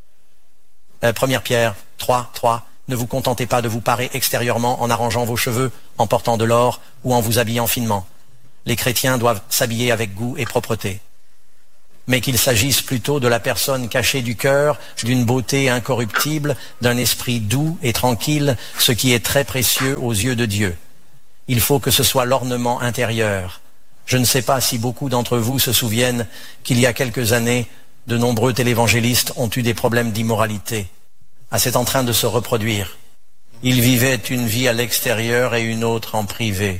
1 Pierre 3, ne vous contentez pas de vous parer extérieurement en arrangeant vos cheveux, en portant de l'or ou en vous habillant finement. Les chrétiens doivent s'habiller avec goût et propreté. Mais qu'il s'agisse plutôt de la personne cachée du cœur, d'une beauté incorruptible, d'un esprit doux et tranquille, ce qui est très précieux aux yeux de Dieu. Il faut que ce soit l'ornement intérieur. Je ne sais pas si beaucoup d'entre vous se souviennent qu'il y a quelques années, de nombreux télévangélistes ont eu des problèmes d'immoralité. Ah, c'est en train de se reproduire. Ils vivaient une vie à l'extérieur et une autre en privé.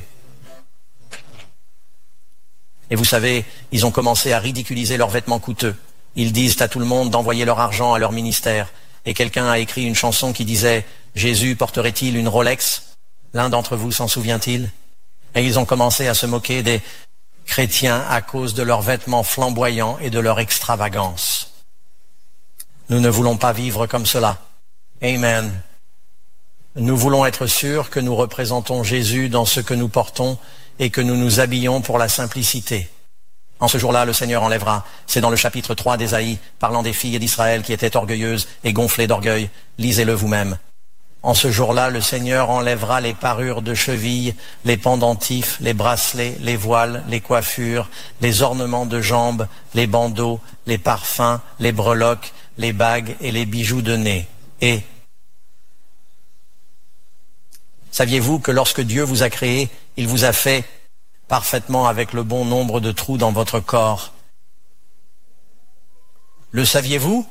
Et vous savez, ils ont commencé à ridiculiser leurs vêtements coûteux. Ils disent à tout le monde d'envoyer leur argent à leur ministère. Et quelqu'un a écrit une chanson qui disait « Jésus porterait-il une Rolex ?» L'un d'entre vous s'en souvient-il? Et ils ont commencé à se moquer des chrétiens à cause de leurs vêtements flamboyants et de leur extravagance. Nous ne voulons pas vivre comme cela. Amen. Nous voulons être sûrs que nous représentons Jésus dans ce que nous portons et que nous nous habillons pour la simplicité. En ce jour-là, le Seigneur enlèvera, c'est dans le chapitre 3 d'Ésaïe, parlant des filles d'Israël qui étaient orgueilleuses et gonflées d'orgueil. Lisez-le vous-même. En ce jour-là, le Seigneur enlèvera les parures de cheville, les pendentifs, les bracelets, les voiles, les coiffures, les ornements de jambes, les bandeaux, les parfums, les breloques, les bagues et les bijoux de nez. Et saviez-vous que lorsque Dieu vous a créé, il vous a fait parfaitement avec le bon nombre de trous dans votre corps? Le saviez-vous?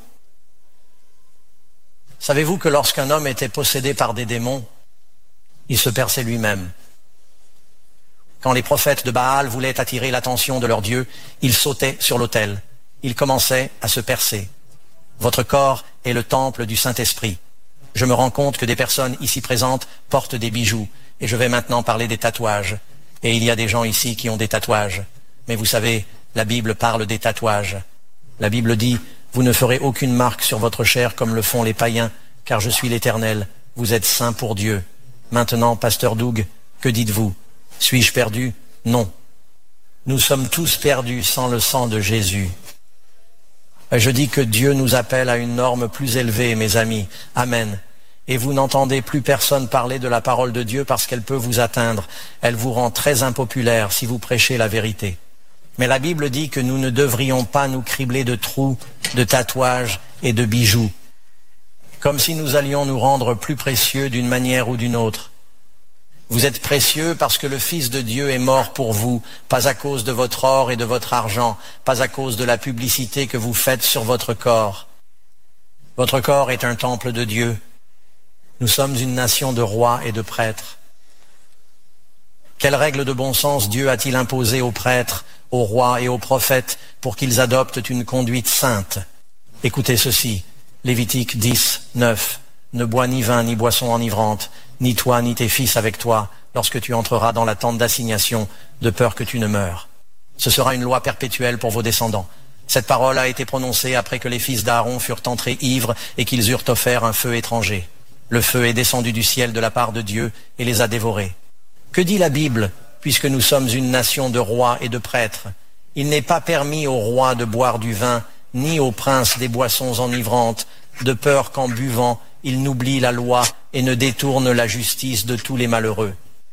Savez-vous que lorsqu'un homme était possédé par des démons, il se perçait lui-même? Quand les prophètes de Baal voulaient attirer l'attention de leur Dieu, ils sautaient sur l'autel. Ils commençaient à se percer. Votre corps est le temple du Saint-Esprit. Je me rends compte que des personnes ici présentes portent des bijoux. Et je vais maintenant parler des tatouages. Et il y a des gens ici qui ont des tatouages. Mais vous savez, la Bible parle des tatouages. La Bible dit, vous ne ferez aucune marque sur votre chair comme le font les païens, car je suis l'Éternel. Vous êtes saints pour Dieu. Maintenant, pasteur Doug, que dites-vous? Suis-je perdu? Non. Nous sommes tous perdus sans le sang de Jésus. Je dis que Dieu nous appelle à une norme plus élevée, mes amis. Amen. Et vous n'entendez plus personne parler de la parole de Dieu parce qu'elle peut vous atteindre. Elle vous rend très impopulaire si vous prêchez la vérité. Mais la Bible dit que nous ne devrions pas nous cribler de trous, de tatouages et de bijoux, comme si nous allions nous rendre plus précieux d'une manière ou d'une autre. Vous êtes précieux parce que le Fils de Dieu est mort pour vous, pas à cause de votre or et de votre argent, pas à cause de la publicité que vous faites sur votre corps. Votre corps est un temple de Dieu. Nous sommes une nation de rois et de prêtres. Quelle règle de bon sens Dieu a-t-il imposée aux prêtres, aux rois et aux prophètes pour qu'ils adoptent une conduite sainte? Écoutez ceci, Lévitique 10, 9. Ne bois ni vin ni boisson enivrante, ni toi ni tes fils avec toi, lorsque tu entreras dans la tente d'assignation, de peur que tu ne meures. Ce sera une loi perpétuelle pour vos descendants. Cette parole a été prononcée après que les fils d'Aaron furent entrés ivres et qu'ils eurent offert un feu étranger. Le feu est descendu du ciel de la part de Dieu et les a dévorés. Que dit la Bible, puisque nous sommes une nation de rois et de prêtres? Il n'est pas permis aux rois de boire du vin, ni aux princes des boissons enivrantes, de peur qu'en buvant, ils n'oublient la loi et ne détournent la justice de tous les malheureux.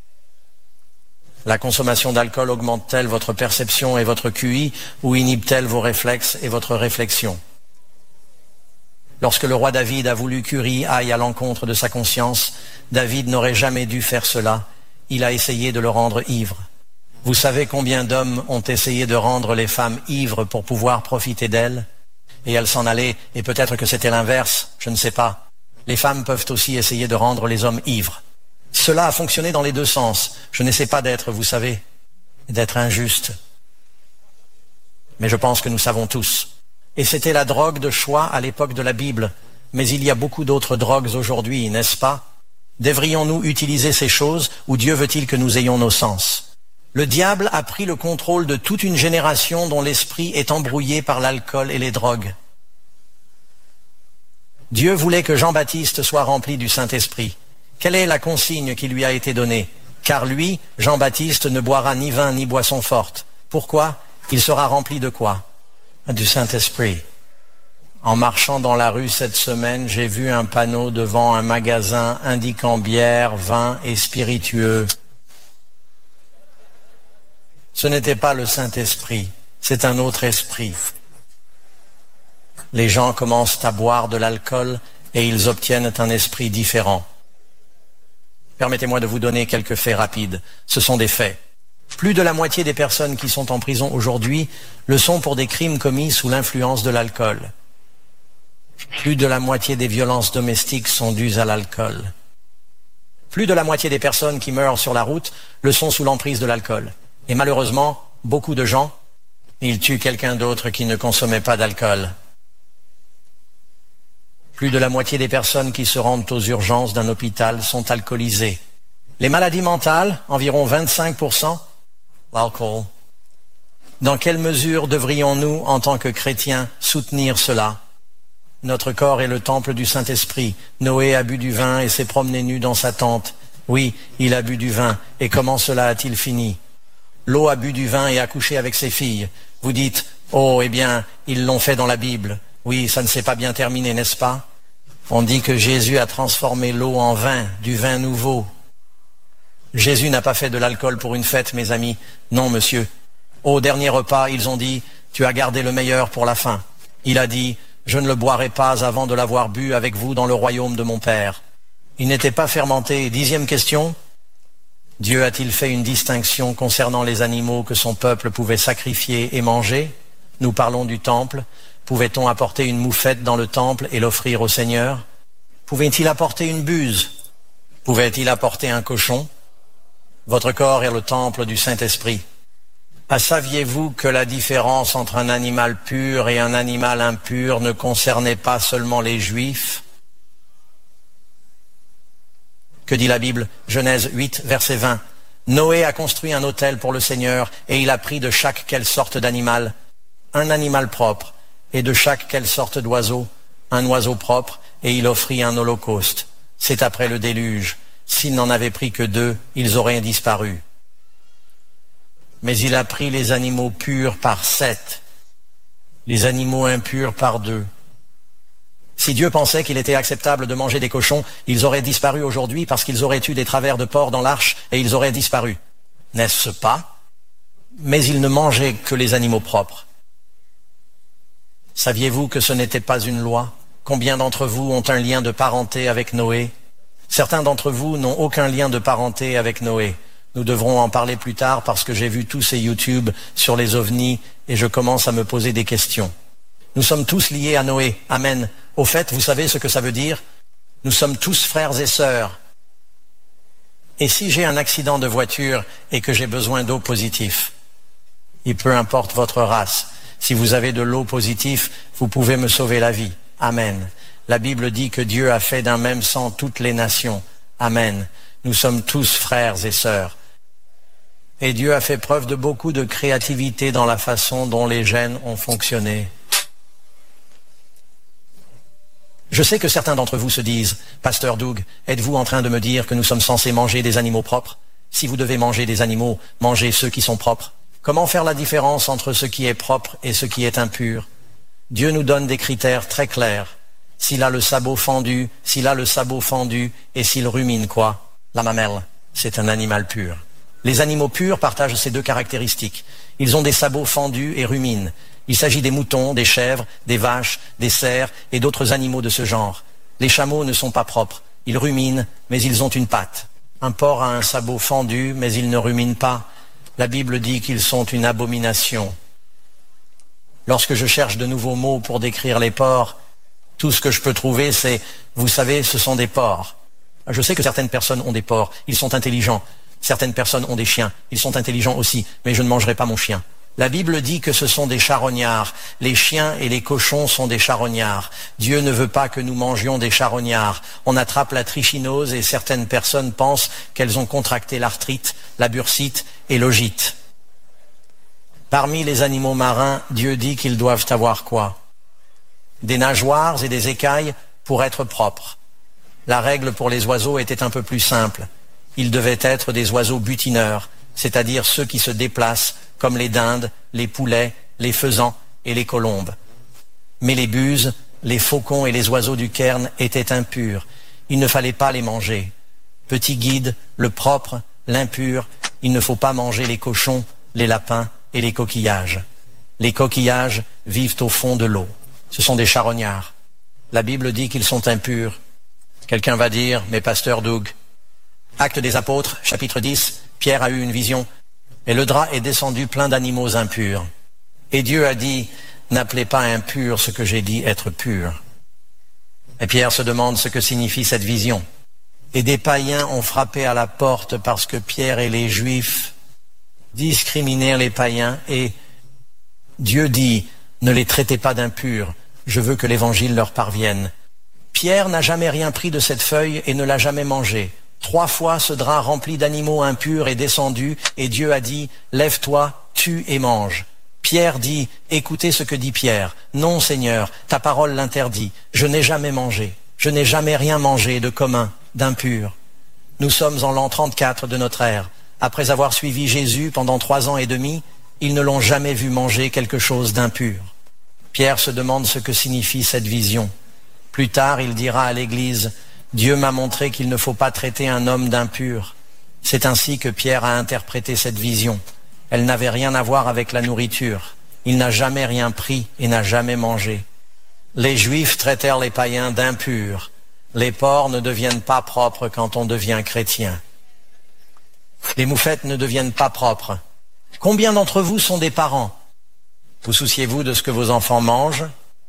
La consommation d'alcool augmente-t-elle votre perception et votre QI, ou inhibe-t-elle vos réflexes et votre réflexion? Lorsque le roi David a voulu qu'Uri aille à l'encontre de sa conscience, David n'aurait jamais dû faire cela. Il a essayé de le rendre ivre. Vous savez combien d'hommes ont essayé de rendre les femmes ivres pour pouvoir profiter d'elles? Et elles s'en allaient, et peut-être que c'était l'inverse, je ne sais pas. Les femmes peuvent aussi essayer de rendre les hommes ivres. Cela a fonctionné dans les deux sens. Je n'essaie pas d'être, vous savez, d'être injuste. Mais je pense que nous savons tous. Et c'était la drogue de choix à l'époque de la Bible. Mais il y a beaucoup d'autres drogues aujourd'hui, n'est-ce pas? Devrions-nous utiliser ces choses, ou Dieu veut-il que nous ayons nos sens? Le diable a pris le contrôle de toute une génération dont l'esprit est embrouillé par l'alcool et les drogues. Dieu voulait que Jean-Baptiste soit rempli du Saint-Esprit. Quelle est la consigne qui lui a été donnée? Car lui, Jean-Baptiste, ne boira ni vin ni boisson forte. Pourquoi? Il sera rempli de quoi? Du Saint-Esprit. En marchant dans la rue cette semaine, j'ai vu un panneau devant un magasin indiquant bière, vin et spiritueux. Ce n'était pas le Saint-Esprit, c'est un autre esprit. Les gens commencent à boire de l'alcool et ils obtiennent un esprit différent. Permettez-moi de vous donner quelques faits rapides. Ce sont des faits. Plus de la moitié des personnes qui sont en prison aujourd'hui le sont pour des crimes commis sous l'influence de l'alcool. Plus de la moitié des violences domestiques sont dues à l'alcool. Plus de la moitié des personnes qui meurent sur la route le sont sous l'emprise de l'alcool. Et malheureusement, beaucoup de gens, ils tuent quelqu'un d'autre qui ne consommait pas d'alcool. Plus de la moitié des personnes qui se rendent aux urgences d'un hôpital sont alcoolisées. Les maladies mentales, environ 25%, l'alcool. Dans quelle mesure devrions-nous, en tant que chrétiens, soutenir cela? Notre corps est le temple du Saint-Esprit. Noé a bu du vin et s'est promené nu dans sa tente. Oui, il a bu du vin. Et comment cela a-t-il fini? Lot a bu du vin et a couché avec ses filles. Vous dites, oh, eh bien, ils l'ont fait dans la Bible. Oui, ça ne s'est pas bien terminé, n'est-ce pas? On dit que Jésus a transformé l'eau en vin, du vin nouveau. Jésus n'a pas fait de l'alcool pour une fête, mes amis. Non, monsieur. Au dernier repas, ils ont dit, tu as gardé le meilleur pour la fin. Il a dit, je ne le boirai pas avant de l'avoir bu avec vous dans le royaume de mon Père. Il n'était pas fermenté. 10e question. Dieu a-t-il fait une distinction concernant les animaux que son peuple pouvait sacrifier et manger? Nous parlons du temple. Pouvait-on apporter une moufette dans le temple et l'offrir au Seigneur? Pouvait-il apporter une buse? Pouvait-il apporter un cochon? Votre corps est le temple du Saint-Esprit. Saviez-vous que la différence entre un animal pur et un animal impur ne concernait pas seulement les Juifs? Que dit la Bible? Genèse 8, verset 20. Noé a construit un autel pour le Seigneur et il a pris de chaque quelle sorte d'animal un animal propre et de chaque quelle sorte d'oiseau un oiseau propre et il offrit un holocauste. C'est après le déluge. S'il n'en avait pris que 2, ils auraient disparu. Mais il a pris les animaux purs par 7, les animaux impurs par 2. Si Dieu pensait qu'il était acceptable de manger des cochons, ils auraient disparu aujourd'hui parce qu'ils auraient eu des travers de porc dans l'arche et ils auraient disparu. N'est-ce pas? Mais il ne mangeait que les animaux propres. Saviez-vous que ce n'était pas une loi? Combien d'entre vous ont un lien de parenté avec Noé? Certains d'entre vous n'ont aucun lien de parenté avec Noé. Nous devrons en parler plus tard parce que j'ai vu tous ces YouTube sur les ovnis et je commence à me poser des questions. Nous sommes tous liés à Noé. Amen. Au fait, vous savez ce que ça veut dire? Nous sommes tous frères et sœurs. Et si j'ai un accident de voiture et que j'ai besoin d'eau positive, et peu importe votre race, si vous avez de l'eau positive, vous pouvez me sauver la vie. Amen. La Bible dit que Dieu a fait d'un même sang toutes les nations. Amen. Nous sommes tous frères et sœurs. Et Dieu a fait preuve de beaucoup de créativité dans la façon dont les gènes ont fonctionné. Je sais que certains d'entre vous se disent, Pasteur Doug, êtes-vous en train de me dire que nous sommes censés manger des animaux propres? Si vous devez manger des animaux, mangez ceux qui sont propres. Comment faire la différence entre ce qui est propre et ce qui est impur? Dieu nous donne des critères très clairs. S'il a le sabot fendu, et s'il rumine quoi? La mamelle, c'est un animal pur. Les animaux purs partagent ces deux caractéristiques. Ils ont des sabots fendus et ruminent. Il s'agit des moutons, des chèvres, des vaches, des cerfs et d'autres animaux de ce genre. Les chameaux ne sont pas propres. Ils ruminent, mais ils ont une patte. Un porc a un sabot fendu, mais il ne rumine pas. La Bible dit qu'ils sont une abomination. Lorsque je cherche de nouveaux mots pour décrire les porcs, tout ce que je peux trouver, c'est, vous savez, ce sont des porcs. Je sais que certaines personnes ont des porcs, ils sont intelligents. Certaines personnes ont des chiens, ils sont intelligents aussi, mais je ne mangerai pas mon chien. La Bible dit que ce sont des charognards. Les chiens et les cochons sont des charognards. Dieu ne veut pas que nous mangions des charognards. On attrape la trichinose et certaines personnes pensent qu'elles ont contracté l'arthrite, la bursite et l'ogite. Parmi les animaux marins, Dieu dit qu'ils doivent avoir quoi? Des nageoires et des écailles pour être propres. La règle pour les oiseaux était un peu plus simple. Ils devaient être des oiseaux butineurs, c'est-à-dire ceux qui se déplacent, comme les dindes, les poulets, les faisans et les colombes. Mais les buses, les faucons et les oiseaux du cairn étaient impurs. Il ne fallait pas les manger. Petit guide, le propre, l'impur, il ne faut pas manger les cochons, les lapins et les coquillages. Les coquillages vivent au fond de l'eau. Ce sont des charognards. La Bible dit qu'ils sont impurs. Quelqu'un va dire, mais pasteur Doug, Actes des Apôtres, chapitre 10, Pierre a eu une vision, et le drap est descendu plein d'animaux impurs. Et Dieu a dit, n'appelez pas impur ce que j'ai dit être pur. Et Pierre se demande ce que signifie cette vision. Et des païens ont frappé à la porte parce que Pierre et les Juifs discriminèrent les païens, et Dieu dit, ne les traitez pas d'impurs, je veux que l'évangile leur parvienne. Pierre n'a jamais rien pris de cette feuille et ne l'a jamais mangé. 3 fois ce drap rempli d'animaux impurs est descendu et Dieu a dit, lève-toi, tue et mange. Pierre dit, écoutez ce que dit Pierre. Non Seigneur, ta parole l'interdit. Je n'ai jamais mangé. Je n'ai jamais rien mangé de commun, d'impur. Nous sommes en l'an 34 de notre ère. Après avoir suivi Jésus pendant 3 ans et demi, ils ne l'ont jamais vu manger quelque chose d'impur. Pierre se demande ce que signifie cette vision. Plus tard, il dira à l'Église, Dieu m'a montré qu'il ne faut pas traiter un homme d'impur. C'est ainsi que Pierre a interprété cette vision. Elle n'avait rien à voir avec la nourriture. Il n'a jamais rien pris et n'a jamais mangé. Les Juifs traitèrent les païens d'impurs. Les porcs ne deviennent pas propres quand on devient chrétien. Les moufettes ne deviennent pas propres. Combien d'entre vous sont des parents? Vous souciez-vous de ce que vos enfants mangent?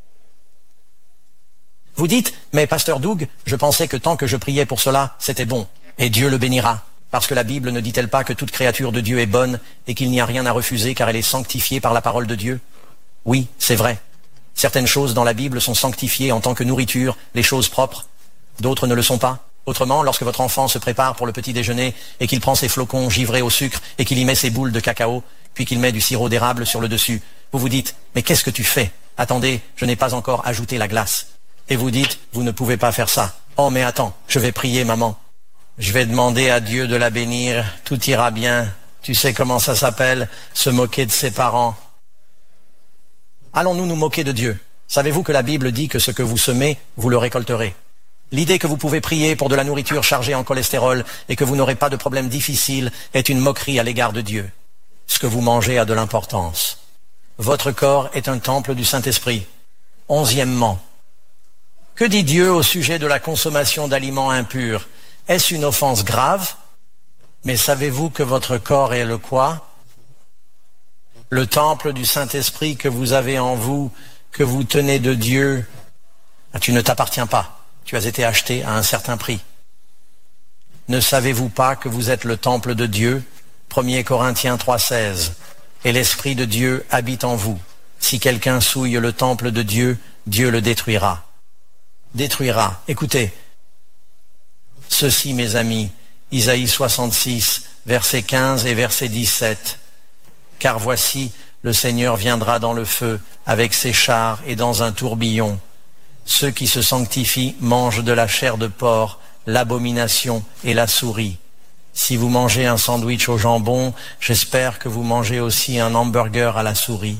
Vous dites, mais pasteur Doug, je pensais que tant que je priais pour cela, c'était bon. Et Dieu le bénira. Parce que la Bible ne dit-elle pas que toute créature de Dieu est bonne et qu'il n'y a rien à refuser car elle est sanctifiée par la parole de Dieu? Oui, c'est vrai. Certaines choses dans la Bible sont sanctifiées en tant que nourriture, les choses propres. D'autres ne le sont pas. Autrement, lorsque votre enfant se prépare pour le petit déjeuner et qu'il prend ses flocons givrés au sucre et qu'il y met ses boules de cacao, puis qu'il met du sirop d'érable sur le dessus, vous vous dites, mais qu'est-ce que tu fais? Attendez, je n'ai pas encore ajouté la glace. Et vous dites, vous ne pouvez pas faire ça. Oh mais attends, je vais prier maman. Je vais demander à Dieu de la bénir, tout ira bien. Tu sais comment ça s'appelle, se moquer de ses parents. Allons-nous nous moquer de Dieu? Savez-vous que la Bible dit que ce que vous semez, vous le récolterez? L'idée que vous pouvez prier pour de la nourriture chargée en cholestérol et que vous n'aurez pas de problème difficile est une moquerie à l'égard de Dieu. Ce que vous mangez a de l'importance. Votre corps est un temple du Saint-Esprit. 11e. Que dit Dieu au sujet de la consommation d'aliments impurs? Est-ce une offense grave? Mais savez-vous que votre corps est le quoi? Le temple du Saint-Esprit que vous avez en vous, que vous tenez de Dieu. Tu ne t'appartiens pas. Tu as été acheté à un certain prix. Ne savez-vous pas que vous êtes le temple de Dieu? 1 Corinthiens 3,16. Et l'Esprit de Dieu habite en vous. Si quelqu'un souille le temple de Dieu, Dieu le détruira. Détruira. Écoutez, ceci mes amis, Isaïe 66, versets 15 et verset 17. Car voici, le Seigneur viendra dans le feu, avec ses chars et dans un tourbillon. Ceux qui se sanctifient mangent de la chair de porc, l'abomination et la souris. Si vous mangez un sandwich au jambon, j'espère que vous mangez aussi un hamburger à la souris.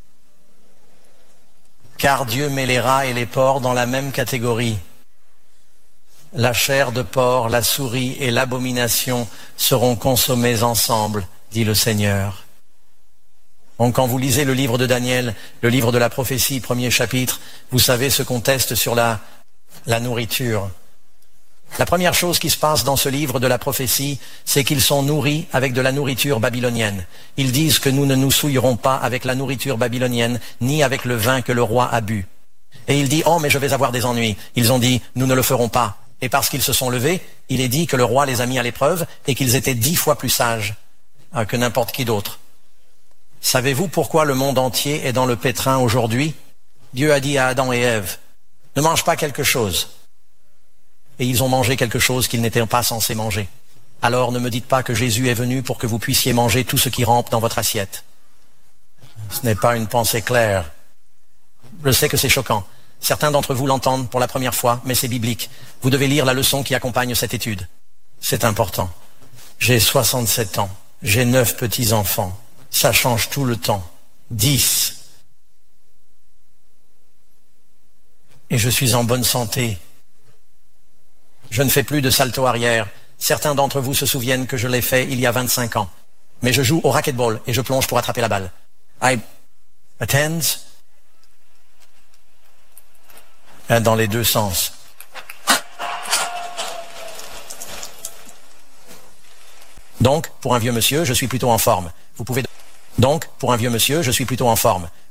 Car Dieu met les rats et les porcs dans la même catégorie. La chair de porc, la souris et l'abomination seront consommées ensemble, dit le Seigneur. Donc quand vous lisez le livre de Daniel, le livre de la prophétie, premier chapitre, vous savez ce qu'on teste sur la nourriture. La première chose qui se passe dans ce livre de la prophétie, c'est qu'ils sont nourris avec de la nourriture babylonienne. Ils disent que nous ne nous souillerons pas avec la nourriture babylonienne, ni avec le vin que le roi a bu. Et il dit, oh mais je vais avoir des ennuis. Ils ont dit, nous ne le ferons pas. Et parce qu'ils se sont levés, il est dit que le roi les a mis à l'épreuve et qu'ils étaient 10 fois plus sages que n'importe qui d'autre. Savez-vous pourquoi le monde entier est dans le pétrin aujourd'hui? Dieu a dit à Adam et Ève, ne mange pas quelque chose. Et ils ont mangé quelque chose qu'ils n'étaient pas censés manger. Alors ne me dites pas que Jésus est venu pour que vous puissiez manger tout ce qui rampe dans votre assiette. Ce n'est pas une pensée claire. Je sais que c'est choquant. Certains d'entre vous l'entendent pour la première fois, mais c'est biblique. Vous devez lire la leçon qui accompagne cette étude. C'est important. J'ai 67 ans. J'ai 9 petits-enfants. Ça change tout le temps. 10. Et je suis en bonne santé. Je ne fais plus de salto arrière. Certains d'entre vous se souviennent que je l'ai fait il y a 25 ans. Mais je joue au racquetball et je plonge pour attraper la balle. I attend dans les deux sens. Donc, pour un vieux monsieur, je suis plutôt en forme. Vous pouvez... Donc, pour un vieux monsieur, je suis plutôt en forme.